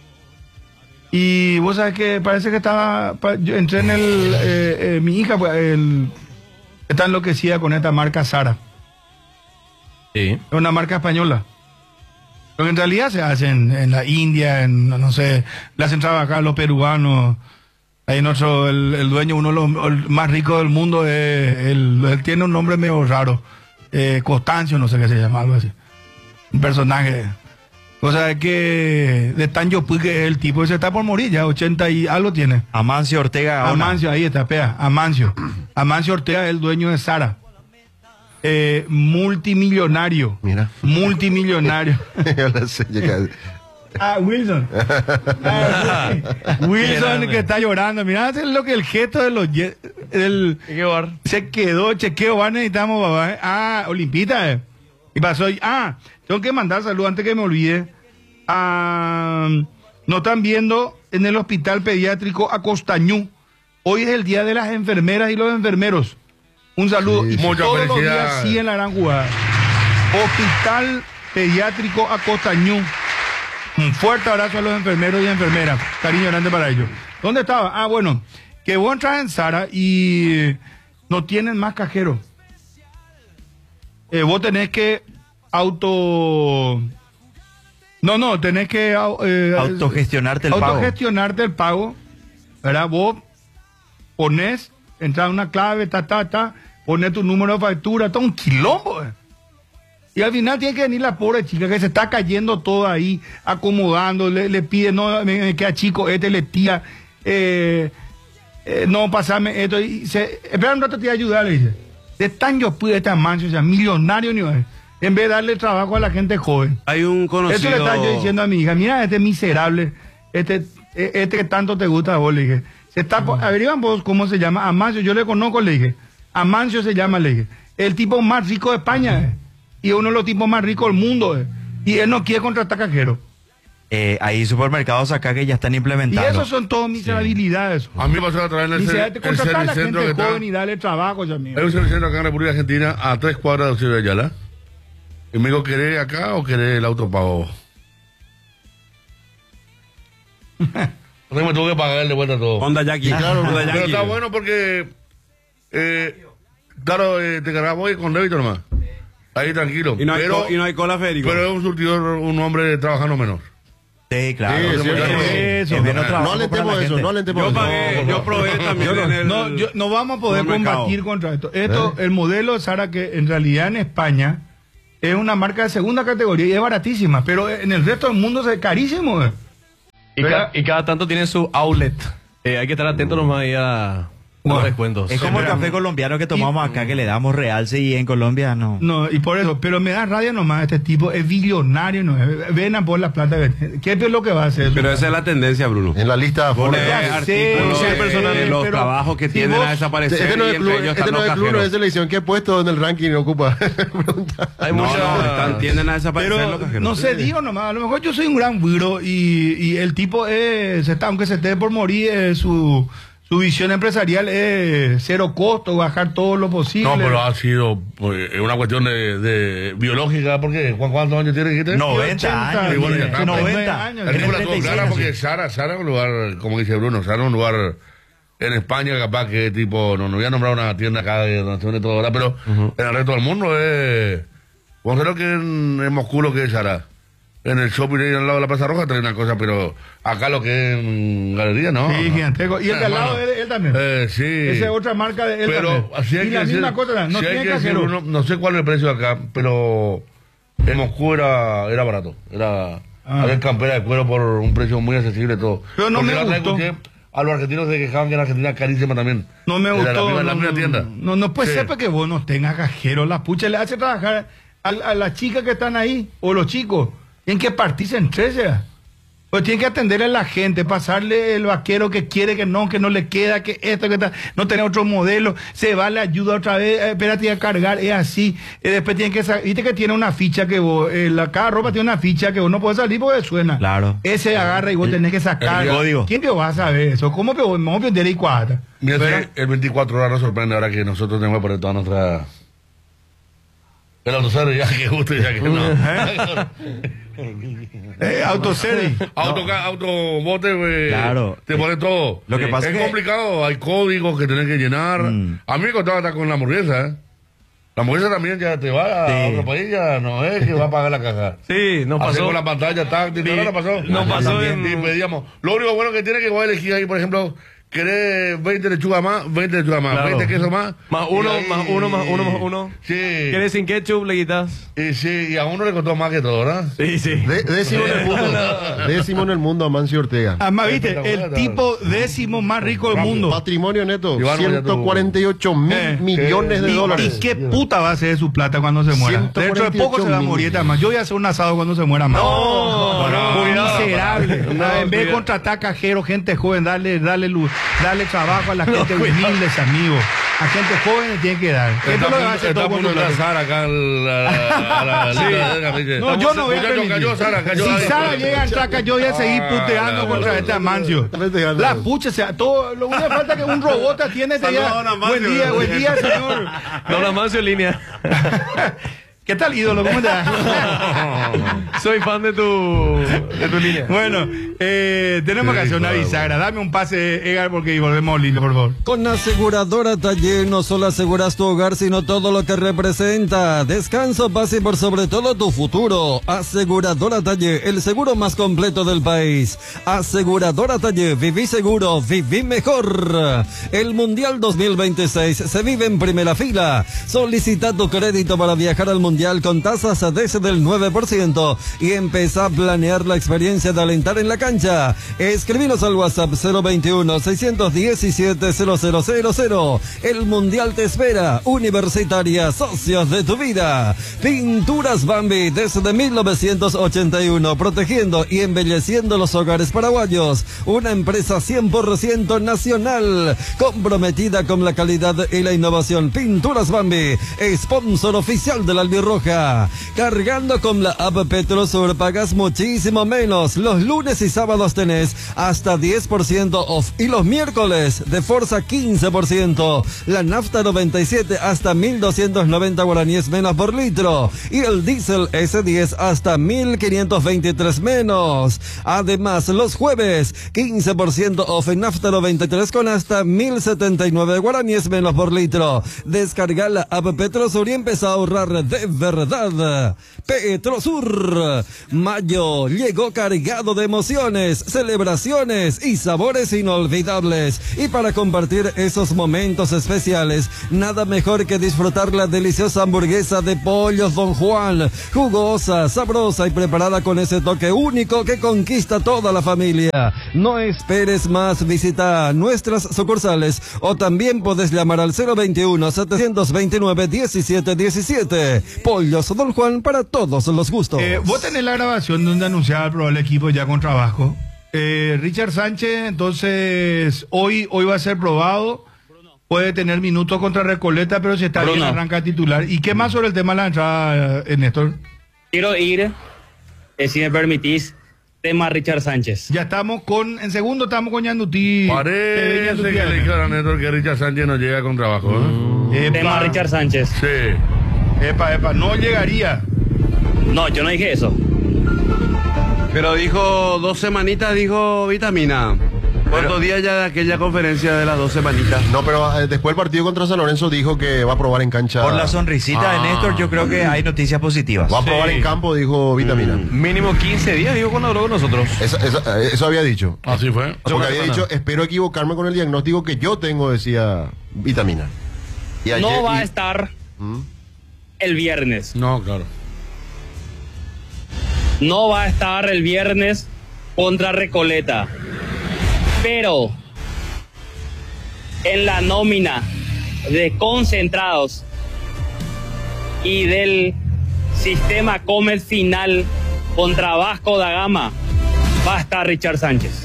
Y vos sabés que parece que estaba, yo entré en el, eh, eh, mi hija pues, el, está enloquecida con esta marca Zara. Sí. Es una marca española. Pero en realidad se hace en, en la India, en, no sé, le hacen trabajar los peruanos. Ahí nuestro, el, el dueño, uno de los el más ricos del mundo, es, el, él tiene un nombre medio raro. Eh, Constancio, no sé qué se llama, algo así. Un personaje. O sea, que de tan yo que es el tipo, ese está por morir ya, ochenta y algo tiene. Amancio Ortega Gaona. Amancio, ahí está, pea, Amancio. Amancio Ortega es el dueño de Zara. Eh, multimillonario. Mira. Multimillonario. Ah, Wilson. Ah, Wilson que está llorando. Mira, es lo que el gesto de los... El, se quedó, chequeo, va, necesitamos, papá. Ah, Olimpita, eh. Y pasó, ah, tengo que mandar saludos antes que me olvide. Ah, nos están viendo en el hospital pediátrico Acostañú. Hoy es el día de las enfermeras y los enfermeros. Un saludo. Sí, y muchas todos los días felicidades. sí en la gran jugada. Hospital pediátrico Acostañú. Un fuerte abrazo a los enfermeros y enfermeras. Cariño grande para ellos. ¿Dónde estaba? Ah, bueno, que vos entras en Zara y no tienen más cajero. Eh, vos tenés que auto... No, no, tenés que... Eh, Autogestionarte el pago. Autogestionarte el pago. ¿Verdad? Vos ponés, entras una clave, ta, ta, ta, ponés tu número de factura, todo un quilombo. Eh. Y al final tiene que venir la pobre chica que se está cayendo todo ahí, acomodando, le, le pide, no, me, me queda chico, este le tira, eh, eh, no, pasame esto, y se, espera un rato, te voy a ayudar, le dice. De tan yo pude estar manso, o sea, millonario ni es, en vez de darle trabajo a la gente joven. Hay un conocido... Eso le estaba yo diciendo a mi hija, mira, este miserable, este, este que tanto te gusta a vos, le dije. Se está, uh-huh. Averiguan vos cómo se llama, Amancio, yo le conozco, le dije. Amancio se llama, le dije. El tipo más rico de España, eh. Y uno de los tipos más ricos del mundo, eh. Y él no quiere contratar cajero. Eh, hay supermercados acá que ya están Y implementando. eso son todas miserabilidades. A mí me pasó a través del Miserabilidad, el contratar a la servicentro que gente está. joven y darle trabajo, ya mío. Hay un servicentro acá en República Argentina a tres cuadras de Occidente de Ayala. Y me dijo, ¿querés acá o querés el autopago? Entonces me tuve que pagar de vuelta todo. Honda Jackie. Y claro, Honda Pero Jackie. está bueno porque, eh, claro, eh, te cargamos con débito nomás. Ahí tranquilo. Y no hay, pero, co- y no hay cola, Federico. pero es un surtidor, un hombre trabajando menos. Sí, claro. Sí, Es- sí, es- sí. es Eso. menos No trabajo para alentemos la eso, gente. no alentemos yo eso. pagué, yo probé también en el... No, yo- no vamos a poder supermercado. combatir contra esto. Esto, el modelo Sara, que en realidad en España es una marca de segunda categoría y es baratísima, pero en el resto del mundo es carísimo. eh. Y, ca- y cada tanto tiene su outlet. Eh, hay que estar atentos nomás ahí a los descuentos. Es como el Pero- café colombiano que tomamos acá, que le damos realce y en Colombia no. No, y por eso, pero me da rabia nomás, este tipo es billonario, no es, ven a por la plata. ¿Qué es lo que va a hacer? Pero esa es la tendencia, Bruno. En la lista de Pone Forbes. Ya artículos sé, de personas de los pero trabajos que si tienden vos- a desaparecer Este no y es el entre club, ellos este están no los es el club de cajeros. selección. ¿Qué puesto en el ranking ocupa? Pregunta. Hay No, mucha... no, están, tienden a desaparecer los Pero cajeros. no sé, digo nomás, a lo mejor yo soy un gran güiro y, y el tipo es, está, aunque se esté por morir, eh, su, su visión empresarial es cero costo, bajar todo lo posible. No, pero ha sido pues, una cuestión de, de biológica, porque Juan, ¿cuántos años tiene, dijiste? noventa años. y bueno, ya está, noventa. años. La película Tiene todo clara treinta y seis, porque sí. Sara, Sara es un lugar, como dice Bruno, Sara es un lugar en España capaz que tipo, no, no voy a nombrar una tienda acá de donde se vende todo ahora, pero en el resto del mundo es, vos creo que en, en Moscú lo que es Sara. En el shopping ahí al lado de la Plaza Roja trae una cosa, pero acá lo que es en galería, ¿no? Sí, gigantesco. Y el de al lado, Hermano. él, él también. Eh, sí. Esa es otra marca de él Pero también. así hay y que la decir, misma cosa, no sí hay tiene que decir, cajero. no, no sé cuál es el precio acá, pero en Moscú era, era barato. Era, Ah. había campera de cuero por un precio muy accesible todo. Pero no Porque me la otra vez gustó. escuché a los argentinos se quejaban que en Argentina es carísima también. No me Era gustó. La misma, la no, misma no, tienda. No, no puede Sí. ser porque vos no tengas cajero. La pucha le hace trabajar a, a las chicas que están ahí, o los chicos. Tienen que partirse en tres ya. Pues tienen que atender a la gente, pasarle el vaquero que quiere, que no, que no le queda, que esto, que tal, no tener otro modelo, se va, le ayuda otra vez, eh, espérate a cargar, es así. Eh, después tienen que salir, viste que tiene una ficha que vos, eh, la, cada ropa tiene una ficha que vos no podés salir porque suena. Claro. Ese agarra y vos tenés que sacar. el código. ¿Quién te va a saber eso? ¿Cómo que vos vamos a aprender y cuadra? Mira, ¿Verdad? el veinticuatro horas nos sorprende ahora que nosotros tenemos que poner toda nuestra... El autoservice ya que gusto, ya que no. Eh, autoservice. Auto, autobote, güey. Claro. Te pone todo. Lo que pasa es es que- complicado, hay códigos que tenés que llenar. Mm. A mí me contaba hasta con la hamburguesa, ¿eh? La hamburguesa también ya te va a Sí. otro país, ya no es que va a pagar la caja. Sí, nos Hacer pasó. con la pantalla táctil, Sí, ¿no la pasó? nos pasó También. en- Y pedíamos. Lo único bueno que tiene que vos elegir ahí, por ejemplo, querés veinte lechugas más, veinte lechugas más, Claro. veinte quesos más. Más uno, y ahí- más uno, más uno, más uno. Sí. ¿Quieres sin ketchup? Le quitas. Y sí, y a uno le costó más que todo, ¿verdad? Sí, sí. De- décimo en el mundo. Décimo en el mundo, Amancio Ortega. Además, viste, el Espectacular. tipo décimo más rico del mundo. Patrimonio neto, Iván, ciento cuarenta y ocho mil Eh, millones de ¿Y, dólares. y qué puta va a ser de su plata cuando se muera? ciento Dentro de poco se va a morir cuarenta y ocho más. Yo voy a hacer un asado cuando se muera más. No, no, cuidado. Miserable. No, en vez de cuidado. contratar cajeros, gente joven, darle, darle luz, darle trabajo a la gente humildes, amigos. A gente joven le tienen que dar. Esto Está es lo que va a a hacer punto, todo está a punto el de mundo. lanzar acá al- a la- a la- Sí. la- dice, No, yo no voy a muchacho, permitir. cayó Sara, cayó Si ahí. Sara llega a entrar acá, yo voy a seguir Ah, puteando no, contra no, este no, Amancio. no, no, no, no. La pucha, o sea, todo, lo único que falta es que un robot atiende este Saludos, día. don Amancio. Buen día, buen día, señor. Don Amancio en línea. ¿Qué tal, ídolo? ¿Cómo estás? Soy fan de tu, de tu línea. Bueno, eh, tenemos que hacer una bisagra. Dame un pase, Edgar, porque volvemos lindo, por favor. Con Aseguradora Taller no solo aseguras tu hogar, sino todo lo que representa. Descanso, paz y por sobre todo tu futuro. Aseguradora Taller, el seguro más completo del país. Aseguradora Taller, viví seguro, viví mejor. El Mundial dos mil veintiséis se vive en primera fila. Solicita tu crédito para viajar al Mundial con tasas desde del nueve por ciento y empezá a planear la experiencia de alentar en la cancha. cancha. Escribinos al WhatsApp cero veintiuno, seiscientos diecisiete, cero cero cero cero. El Mundial te espera. Universitaria, socios de tu vida. Pinturas Bambi desde mil novecientos ochenta y uno, protegiendo y embelleciendo los hogares paraguayos. Una empresa cien por ciento nacional, comprometida con la calidad y la innovación. Pinturas Bambi, sponsor oficial de la Albirroja. Cargando con la app Petrosur pagas muchísimo menos. Los lunes y sábados tenés hasta diez por ciento off y los miércoles de Forza quince por ciento. La nafta noventa y siete hasta mil doscientos noventa guaraníes menos por litro y el diésel ese diez hasta mil quinientos veintitrés menos. Además, los jueves quince por ciento off en nafta noventa y tres con hasta mil setenta y nueve guaraníes menos por litro. Descarga la app Petrosur y empieza a ahorrar de verdad. Petrosur. Mayo llegó cargado de emociones, celebraciones y sabores inolvidables. Y para compartir esos momentos especiales, nada mejor que disfrutar la deliciosa hamburguesa de Pollos Don Juan. Jugosa, sabrosa y preparada con ese toque único que conquista toda la familia. No esperes más, visita nuestras sucursales o también puedes llamar al cero veintiuno, setecientos veintinueve, diecisiete diecisiete. Pollos Don Juan para todos los gustos. Eh, vos tenés la grabación donde anunciaba el probable equipo ya con trabajo. Eh, Richard Sánchez, entonces, hoy, hoy va a ser probado. Puede tener minutos contra Recoleta, pero si está Bruno. bien arranca titular. ¿Y qué más sobre el tema de la entrada, eh, Néstor? Quiero ir, eh, si me permitís, tema Richard Sánchez. Ya estamos con, en segundo estamos con Yanduti. Parece que le dijeron a Néstor que Richard Sánchez no llega con trabajo. ¿eh? Epa, Tema Richard Sánchez. Sí. epa, epa, no llegaría. No, yo no dije eso. Pero dijo dos semanitas, dijo Vitamina. ¿Cuántos días ya de aquella conferencia de las dos semanitas? No, pero eh, después del partido contra San Lorenzo dijo que va a probar en cancha. Por la sonrisita Ah. de Néstor, yo creo que hay noticias positivas. Va a probar Sí. en campo, dijo Vitamina. Mínimo quince días, digo, cuando habló con nosotros. Esa- esa- eh, eso había dicho. Así fue. Porque había dicho, espero equivocarme con el diagnóstico que yo tengo, decía Vitamina. Y ayer- No va a y- estar ¿Mm? el viernes. No, claro. No va a estar el viernes contra Recoleta. Pero en la nómina de concentrados y del sistema Comet final contra Vasco da Gama va a estar Richard Sánchez.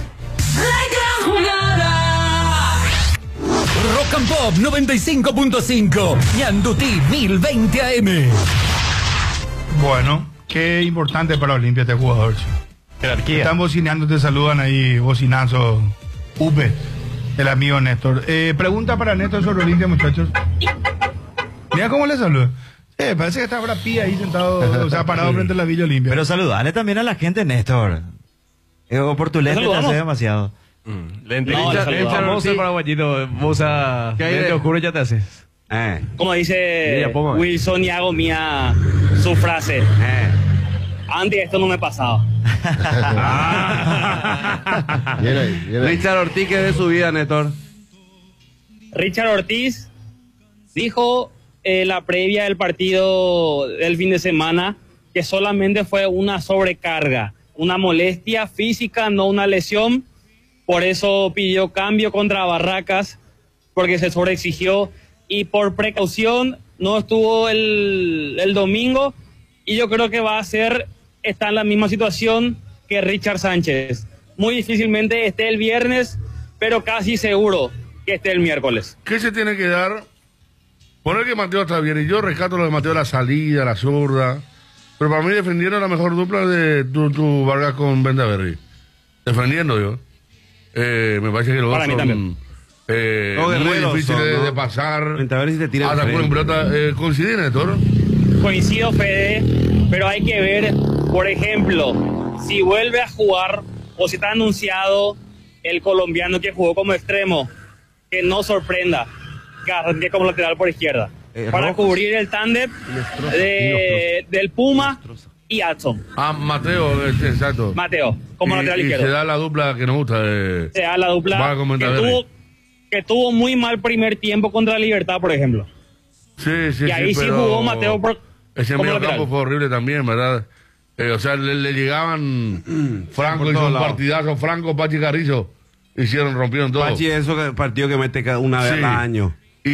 Rock and Pop noventa y cinco punto cinco, Ñandutí mil veinte A M. Bueno, qué importante para Olimpia este jugador. Jerarquía. Están bocinando, te saludan ahí, bocinazo. Upe, el amigo Néstor. Eh, pregunta para Néstor sobre Olimpia, muchachos. Mira cómo le saluda. Eh, parece que está Brad Pitt ahí sentado, o sea, parado frente a la Villa Olimpia. Pero saludale también a la gente, Néstor. Eh, o por tu lente te saludamos? hace demasiado. Lente, No, hincha- le hincha saludamos. hermoso el paraguayito. Usa ¿Qué hay lente de- oscuro ya te haces. Eh, Como dice Mira, ponga. Wilson y hago mía su frase. eh. Antes esto no me pasaba. Bien ahí, bien ahí. Richard Ortiz, ¿qué de su vida, Néstor? Richard Ortiz dijo en la previa del partido del fin de semana que solamente fue una sobrecarga, una molestia física, no una lesión. Por eso pidió cambio contra Barracas, porque se sobreexigió y por precaución no estuvo el, el domingo. Y yo creo que va a ser, está en la misma situación que Richard Sánchez. Muy difícilmente esté el viernes, pero casi seguro que esté el miércoles. ¿Qué se tiene que dar? Poner que Mateo está bien, y yo rescato lo de Mateo, la salida, la zurda. Pero para mí defendieron la mejor dupla de tu, tu Vargas con Bendaverri. Defendiendo yo. Eh, me parece que los Para dos mí son también. eh, No, muy guerreros difíciles son, de, ¿no? de pasar. Vente a ver si te tira Ah, el de acuerdo, en frente. pelota. Eh, ¿Coincide, Néstor? Coincido, Fede, pero hay que ver, por ejemplo, si vuelve a jugar o si está anunciado el colombiano que jugó como extremo, que no sorprenda, que arranque como lateral por izquierda, Eh, para Rojas. cubrir el tándem de, del Puma y Adson. Ah, Mateo, este, exacto. Mateo, como y, lateral y izquierdo. se da la dupla que nos gusta. Eh. Se da la dupla Va a que comentar, tuvo, que tuvo muy mal primer tiempo contra Libertad, por ejemplo. Sí, sí, Y ahí sí pero jugó Mateo por- ese como medio lateral. campo fue horrible también, ¿verdad? Eh, o sea, le, le llegaban Franco por hizo todos un lados. partidazo, Franco, Pachi Carrillo, hicieron, rompieron todo. Pachi, eso que partido que mete cada una vez Sí. al año.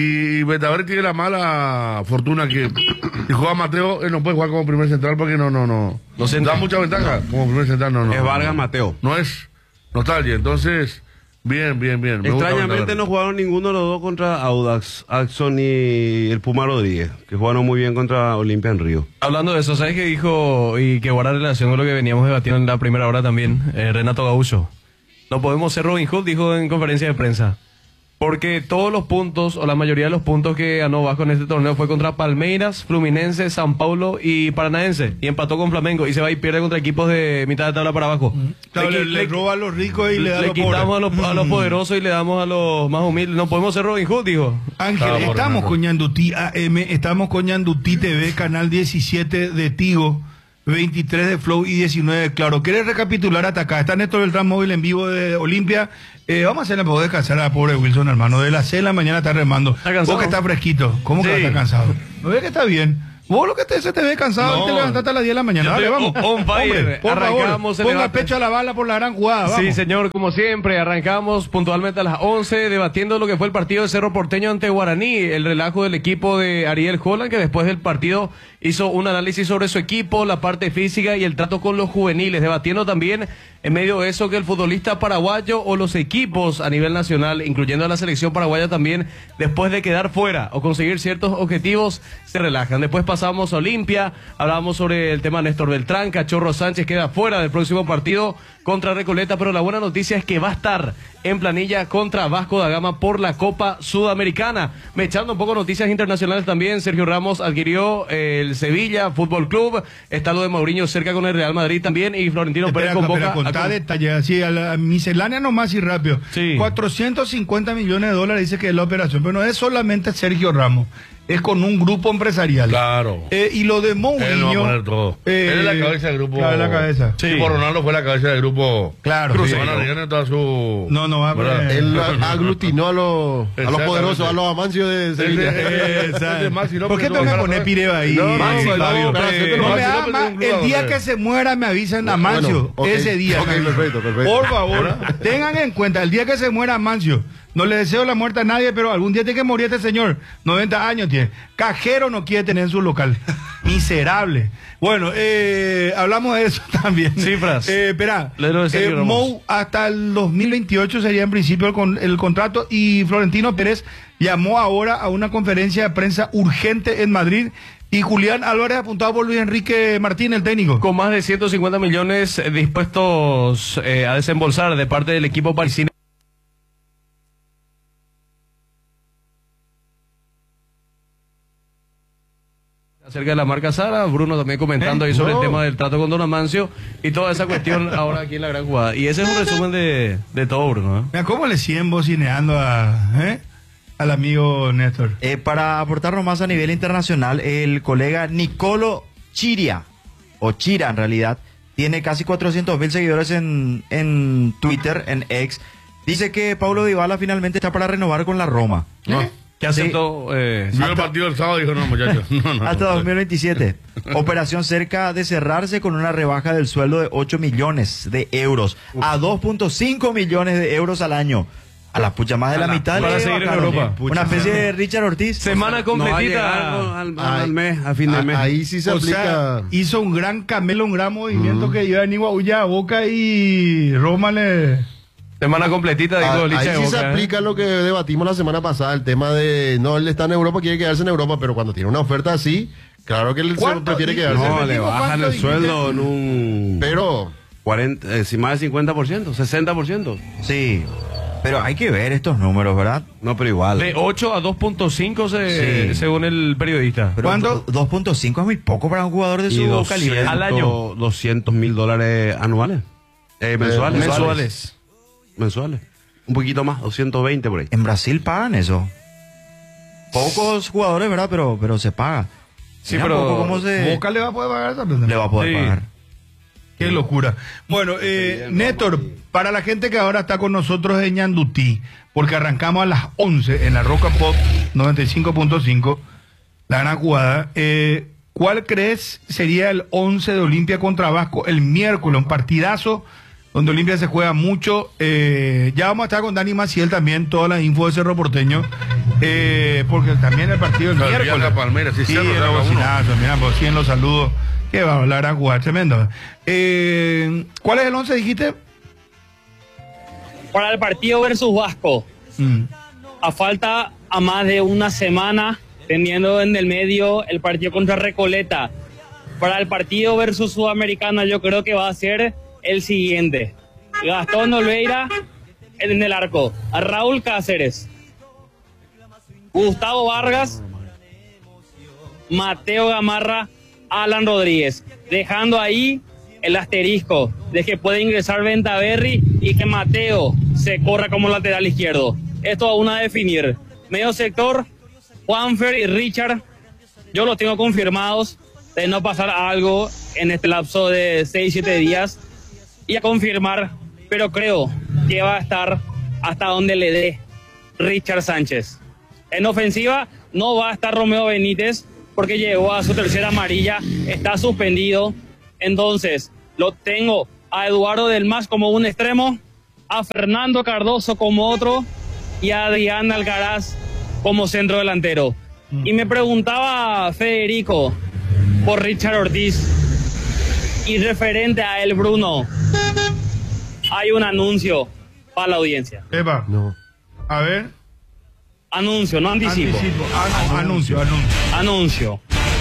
Y Betaver tiene la mala fortuna que si juega Mateo, él no puede jugar como primer central porque no, no, no. No se da entiende. mucha ventaja como primer central, no, no. Es Vargas Mateo. No es nostalgia, entonces, bien, bien, bien. Me gusta Extrañamente Betaver. no jugaron ninguno de los dos contra Audax, Axon y el Puma Rodríguez, que jugaron muy bien contra Olimpia en Río. Hablando de eso, ¿sabes qué dijo y que guarda relación con lo que veníamos debatiendo en la primera hora también? Eh, Renato Gaúcho. No podemos ser Robin Hood, dijo en conferencia de prensa. Porque todos los puntos, o la mayoría de los puntos que ganó Vasco en este torneo fue contra Palmeiras, Fluminense, San Paulo y Paranaense. Y empató con Flamengo y se va y pierde contra equipos de mitad de tabla para abajo. Claro, le, qui- le roba a los ricos y le da a le los quitamos a pobres. los, a los poderosos y le damos a los más humildes. No podemos ser Robin Hood, dijo. Ángel, Estaba por estamos Renato. con Ñandutí A M, estamos con Ñandutí T V, canal diecisiete de Tigo, veintitrés de Flow y diecinueve de Claro. ¿Quieres recapitular hasta acá? Está Néstor Beltrán Móvil en vivo de Olimpia. Eh, vamos a hacerle para poder descansar a la pobre Wilson, hermano. De las seis de la mañana está remando. ¿Está cansado? Vos que está fresquito. ¿Cómo que Sí. está cansado? ¿No ves que está bien? Vos lo que te, se te ve cansado No. y te levantaste a las diez de la mañana. Yo Dale, estoy vamos. on- on fire. Hombre, por Arrancamos favor, el ponga debate. pecho a la bala por la gran jugada. Vamos. Sí, señor, como siempre, arrancamos puntualmente a las once debatiendo lo que fue el partido de Cerro Porteño ante Guaraní, el relajo del equipo de Ariel Holland, que después del partido hizo un análisis sobre su equipo, la parte física y el trato con los juveniles, debatiendo también en medio de eso que el futbolista paraguayo o los equipos a nivel nacional, incluyendo a la selección paraguaya también, después de quedar fuera o conseguir ciertos objetivos, se relajan. Después pasamos a Olimpia, hablábamos sobre el tema de Néstor Beltrán, Cachorro Sánchez queda fuera del próximo partido contra Recoleta, pero la buena noticia es que va a estar en planilla contra Vasco da Gama por la Copa Sudamericana. Me echando un poco noticias internacionales también, Sergio Ramos adquirió eh, el Sevilla Fútbol Club, está lo de Mourinho cerca con el Real Madrid también y Florentino Espera, Pérez convoca espera, contá a- detalles, así, a la miscelánea nomás y rápido. Sí. cuatrocientos cincuenta millones de dólares dice que es la operación, pero no es solamente Sergio Ramos, es con un grupo empresarial. Claro. Eh, y lo de Mourinho... Él no va a poner todo. eh, Él es la cabeza del grupo. Claro, es la cabeza. Sí. Tipo Ronaldo fue la cabeza del grupo. Claro. Cruz. sí. Van a rellenar toda su. No, no va a ¿verdad? poner- Él aglutinó a los, a los Exactamente. poderosos, a los amancios de Sevilla. Eh, Ese ¿sabes? Maxi López ¿Por qué tuvo tengo que cara poner para- Pireo ahí? No, Maxi, no, no, Fabio? para hacerte No los me Maxi da López más, de un club, el día hombre. que se muera me avisan a Mancio. Bueno, ok. Ese día. Ok, me avisan. perfecto, perfecto. Por favor, tengan en cuenta, el día que se muera Mancio, no le deseo la muerte a nadie, pero algún día tiene que morir este señor. noventa años tiene. Cajero no quiere tener en su local. Miserable. Bueno, eh, hablamos de eso también. Cifras. Eh, espera. Le lo de Sergio Eh, Ramos. Mou hasta el dos mil veintiocho sería en principio el, con- el contrato y Florentino Pérez llamó ahora a una conferencia de prensa urgente en Madrid y Julián Álvarez apuntado por Luis Enrique Martín, el técnico. con más de ciento cincuenta millones eh, dispuestos eh, a desembolsar de parte del equipo parisino. Acerca de la marca Sara, Bruno también comentando ¿Eh? ahí sobre No. el tema del trato con Don Amancio y toda esa cuestión ahora aquí en la gran jugada. Y ese es un resumen de, de todo, Bruno. ¿eh? Mira, ¿cómo le siguen bocineando a, ¿eh? al amigo Néstor? Eh, para aportarnos más a nivel internacional, el colega Nicolo Chiria, o Chira en realidad, tiene casi cuatrocientos mil seguidores en, en Twitter, en X. Dice que Paulo Dybala finalmente está para renovar con la Roma. No. Que aceptó... Eh, Vio el partido del sábado y dijo, no, muchachos. No, no, Hasta no. dos mil veintisiete. Operación cerca de cerrarse con una rebaja del sueldo de ocho millones de euros a dos punto cinco millones de euros al año. A la pucha, más de la, la- mitad. para le seguir en bajaron. Europa. Una especie de Richard Ortiz. semana No va a llegar completita. al, al- Ay, al mes, a fin de a- mes. Ahí sí se O aplica. sea, hizo un gran camelo, un gran movimiento que iba en Iguaúya a Boca y Roma le... Semana completita, dijo Ah, Licha ahí de sí se Boca, ¿eh? aplica lo que debatimos la semana pasada, el tema de, no, él está en Europa, quiere quedarse en Europa, pero cuando tiene una oferta así, claro que él se ¿Cuánto? prefiere Y- quedarse. No, ¿Se le dijo bajan cuánto el dijiste? sueldo en un Pero, cuarenta, eh, si más del cincuenta por ciento, sesenta por ciento. Sí. Pero hay que ver estos números, ¿verdad? No, pero igual. De ocho a dos punto cinco se- Sí. según el periodista. Pero ¿Cuándo? do- dos punto cinco es muy poco para un jugador de Y su doscientos, calidad. Al año. doscientos mil dólares anuales. Eh, mensuales. mensuales. Mensuales. Mensuales. Un poquito más, doscientos veinte por ahí. En Brasil pagan eso. Pocos jugadores, ¿verdad? Pero, pero se paga. Sí, Mira pero un poco cómo se Boca le va a poder pagar también. le va a poder Sí. pagar. Qué locura. Bueno, eh, Néstor, para la gente que ahora está con nosotros en Ñandutí, porque arrancamos a las once en la Roca Pop noventa y cinco punto cinco, la gran jugada, eh, ¿cuál crees sería el once de Olimpia contra Vasco el miércoles? Un partidazo donde Olimpia se juega mucho. Eh, ya vamos a estar con Dani Maciel también, toda la info de Cerro Porteño, eh, porque también el partido el Claro, miércoles. ya la Palmera, sí, sí, Cerro, el saca uno. bocinazo, mira, pues sí, en los saludos. Que va a hablar a jugar, tremendo. Eh, ¿Cuál es el once, dijiste? Para el partido versus Vasco, Mm. a falta a más de una semana, teniendo en el medio el partido contra Recoleta. Para el partido versus Sudamericana, yo creo que va a ser el siguiente: Gastón Olveira en el arco, a Raúl Cáceres, Gustavo Vargas, Mateo Gamarra, Alan Rodríguez, dejando ahí el asterisco de que puede ingresar Ventaverri y que Mateo se corra como lateral izquierdo. Esto aún a definir. Medio sector, Juanfer y Richard, yo los tengo confirmados, de no pasar algo en este lapso de seis siete días, y a confirmar, pero creo que va a estar hasta donde le dé Richard Sánchez. En ofensiva no va a estar Romeo Benítez, porque llegó a su tercera amarilla, está suspendido. Entonces, lo tengo a Eduardo Del Mas como un extremo, a Fernando Cardoso como otro y a Adrián Alcaraz como centro delantero. Mm. Y me preguntaba Federico por Richard Ortiz, y referente a él, Bruno, hay un anuncio para la audiencia. Epa, No. a ver. Anuncio, no anticipo. Anticipo. Ah, no, anuncio, anuncio. Anuncio.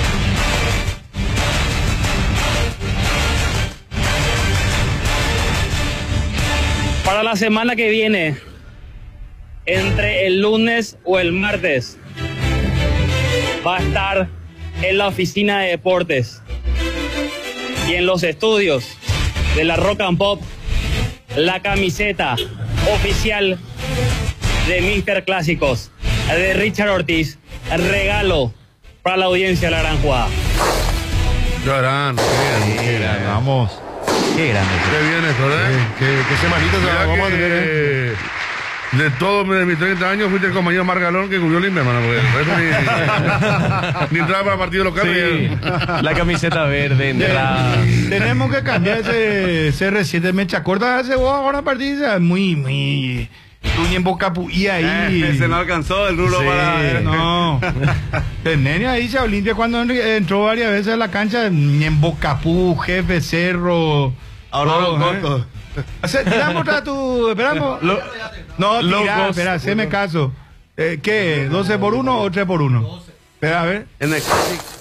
Para la semana que viene, entre el lunes o el martes, va a estar en la oficina de deportes y en los estudios de la Rock and Pop la camiseta oficial de míster Clásicos de Richard Ortiz, regalo para la audiencia de La Gran Jugada. Qué grande, qué grande, qué grande. Vamos. Qué grande. Qué bien esto, ¿eh? ¿Qué, qué semanita se Mirá vamos a tener? que de todos de mis treinta años fuiste el compañero Margalón que cubrió Olimpia, hermano, porque el resto ni, ni entraba para partido local. Sí, la camiseta verde, entrada. Tenemos que cambiar ese C R siete mecha corta. Ese vos ahora partida muy, muy. Tuña en boca y ahí. Eh, se no alcanzó el rulo Sí, para. no. El nene ahí se Olimpia cuando entró varias veces a la cancha, ni en Bocapú, Jefe, Cerro. Ahora todo, los ¿eh? cortos. O sea, tiramos a tu. Esperamos. Lo- no, Locos. tira, espera, haceme caso. Eh, ¿Qué? ¿doce por uno o tres por uno? Espera, a ver. En el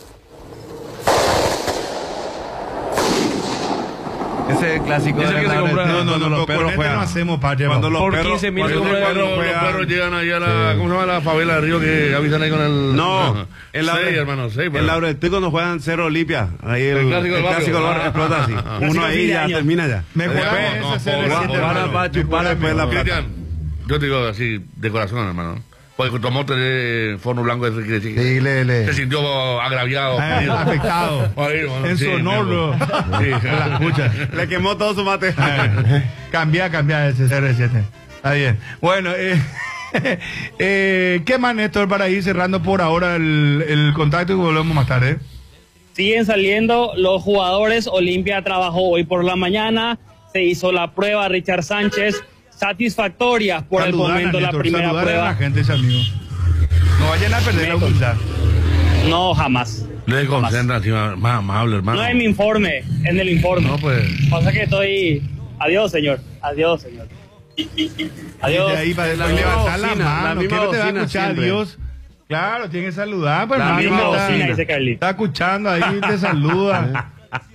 Ese es el clásico. Es el de que la se compra- Cuando No, no, no, los con perros este juegan. no hacemos patria. Cuando vamos. los Por perros, quince mil cuando se los compra- perros Los juegan. perros llegan ahí a la, ¿cómo se llama? La favela de Río que avisan ahí con el... No, en la seis, hermano, seis. En Laurel cuando juegan Cerro Olimpia, ahí el, El clásico del el clásico barrio. del barrio explota así. Clásico Uno ahí fin de ya año. termina ya. Mejoramos No, no, ese C R siete, por- Van a hermano. pa' chupar después la plata. Cristian, yo te digo así, de corazón, hermano. Porque tomó el forno blanco ese quiere decir que Sí, le, le. se sintió agraviado. Ah, ofendido. afectado. Ahí, hermano, En sí, sonoro. mi hermano. Sí, La escucha. Le quemó todo su mate. Cambia, cambia ese C R siete. Está bien. Bueno, eh, eh, ¿qué más, Néstor, para ir cerrando por ahora el, el contacto y volvemos más tarde? Siguen saliendo los jugadores. Olimpia trabajó hoy por la mañana, se hizo la prueba Richard Sánchez, satisfactorias por el Saludar a momento la Néstor, primera saludar a la prueba. gente, ese amigo. No vayan a perder la humildad. No, jamás. Le concentra encima, más amable, hermano. No en mi informe, en el informe. No, pues. Pasa que estoy... Adiós, señor. Adiós, señor. Adiós. Y de ahí para La para misma levantar la bocina, la mano. misma ¿Quién no te va a bocina escuchar? siempre. Dios. Claro, tiene que saludar, pero La hermano, misma está- bocina, dice Carly. Está escuchando ahí, te saluda.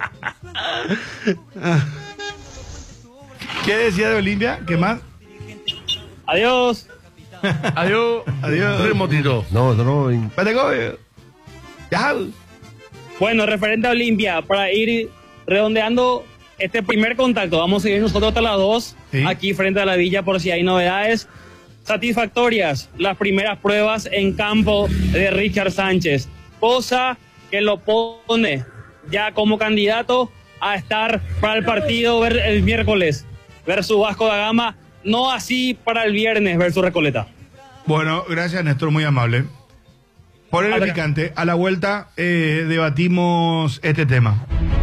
¿Qué decía de Olimpia? ¿Qué más? Adiós. Adiós. Adiós. Remotito. No, no, no. in- Espérate, go. Ya. Bueno, referente a Olimpia, para ir redondeando este primer contacto, vamos a seguir nosotros hasta las dos, Sí. aquí frente a la villa por si hay novedades. Satisfactorias las primeras pruebas en campo de Richard Sánchez, cosa que lo pone ya como candidato a estar para el partido ver- el miércoles versus Vasco da Gama, no así para el viernes versus Recoleta. Bueno, gracias, Néstor, muy amable. Por el picante, a la vuelta eh, debatimos este tema.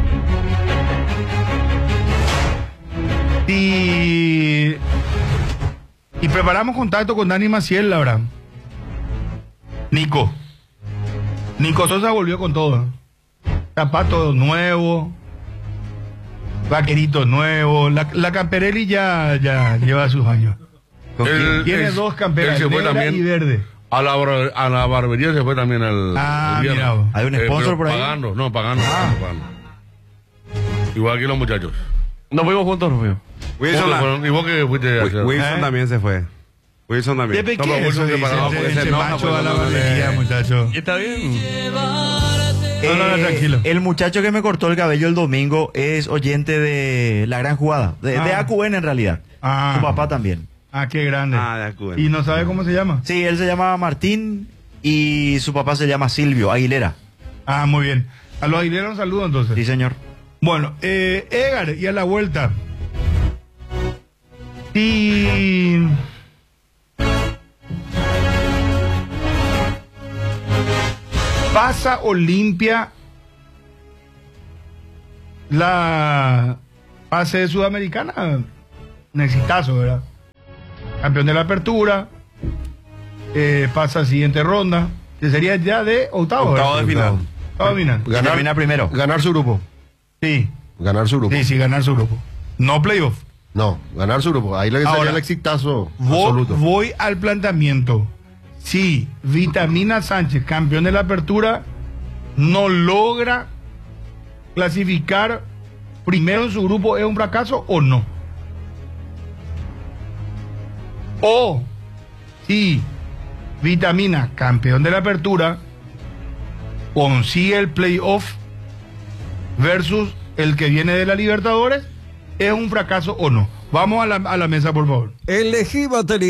Y, y preparamos contacto con Dani Maciel, la verdad. Nico. Nico Sosa volvió con todo. Zapatos nuevos, vaqueritos nuevos. La, la Camperelli ya, ya lleva sus años. Él- Tiene él- dos camperas, él se fue negra también y verde. A la, bar- a la barbería se fue también al. Ah, al viernes. mira vos. ¿Hay un Eh, sponsor pero por ahí? Pagando, no, pagando. Ah. pagando. Igual que los muchachos. Nos fuimos juntos, nos fuimos. Wilson, ¿Vos que la- fueron- ¿Y vos que fuiste a Wi- hacer? Wilson ¿Eh? también se fue. Wilson también. ¿De No, pero qué Wilson eso se dice? paraba Ese- porque se ese enoja, macho pues, a la no, no, barbería, no. muchacho. Y está bien. No, no, no, Eh, tranquilo. El muchacho que me cortó el cabello el domingo es oyente de La Gran Jugada, de, Ah. de A Q N en realidad. Ah. Su papá también. Ah, qué grande. Ah, de acuerdo. ¿Y no sabe cómo se llama? Sí, él se llama Martín y su papá se llama Silvio Aguilera. Ah, muy bien. A los Aguilera un saludo entonces. Sí, señor. Bueno, eh, Edgar, y a la vuelta. Y... Pasa Olimpia la fase de Sudamericana. Un exitazo, ¿verdad? Campeón de la apertura. eh, pasa a siguiente ronda. Que sería ya de octavo. Octavo ¿verdad? de final. Octavo de final. Y termina primero. Ganar su grupo. Sí, Ganar su grupo. sí, sí, ganar su grupo. No playoff. No, ganar su grupo. Ahí lo que Ahora, sería el exitazo Voy, absoluto. voy al planteamiento. Si Vitamina Sánchez, campeón de la apertura, no logra clasificar primero en su grupo, ¿es un fracaso o no? O si Vitamina, campeón de la apertura, consigue el playoff versus el que viene de la Libertadores, ¿es un fracaso o no? Vamos a la, a la mesa, por favor. Elegí batería.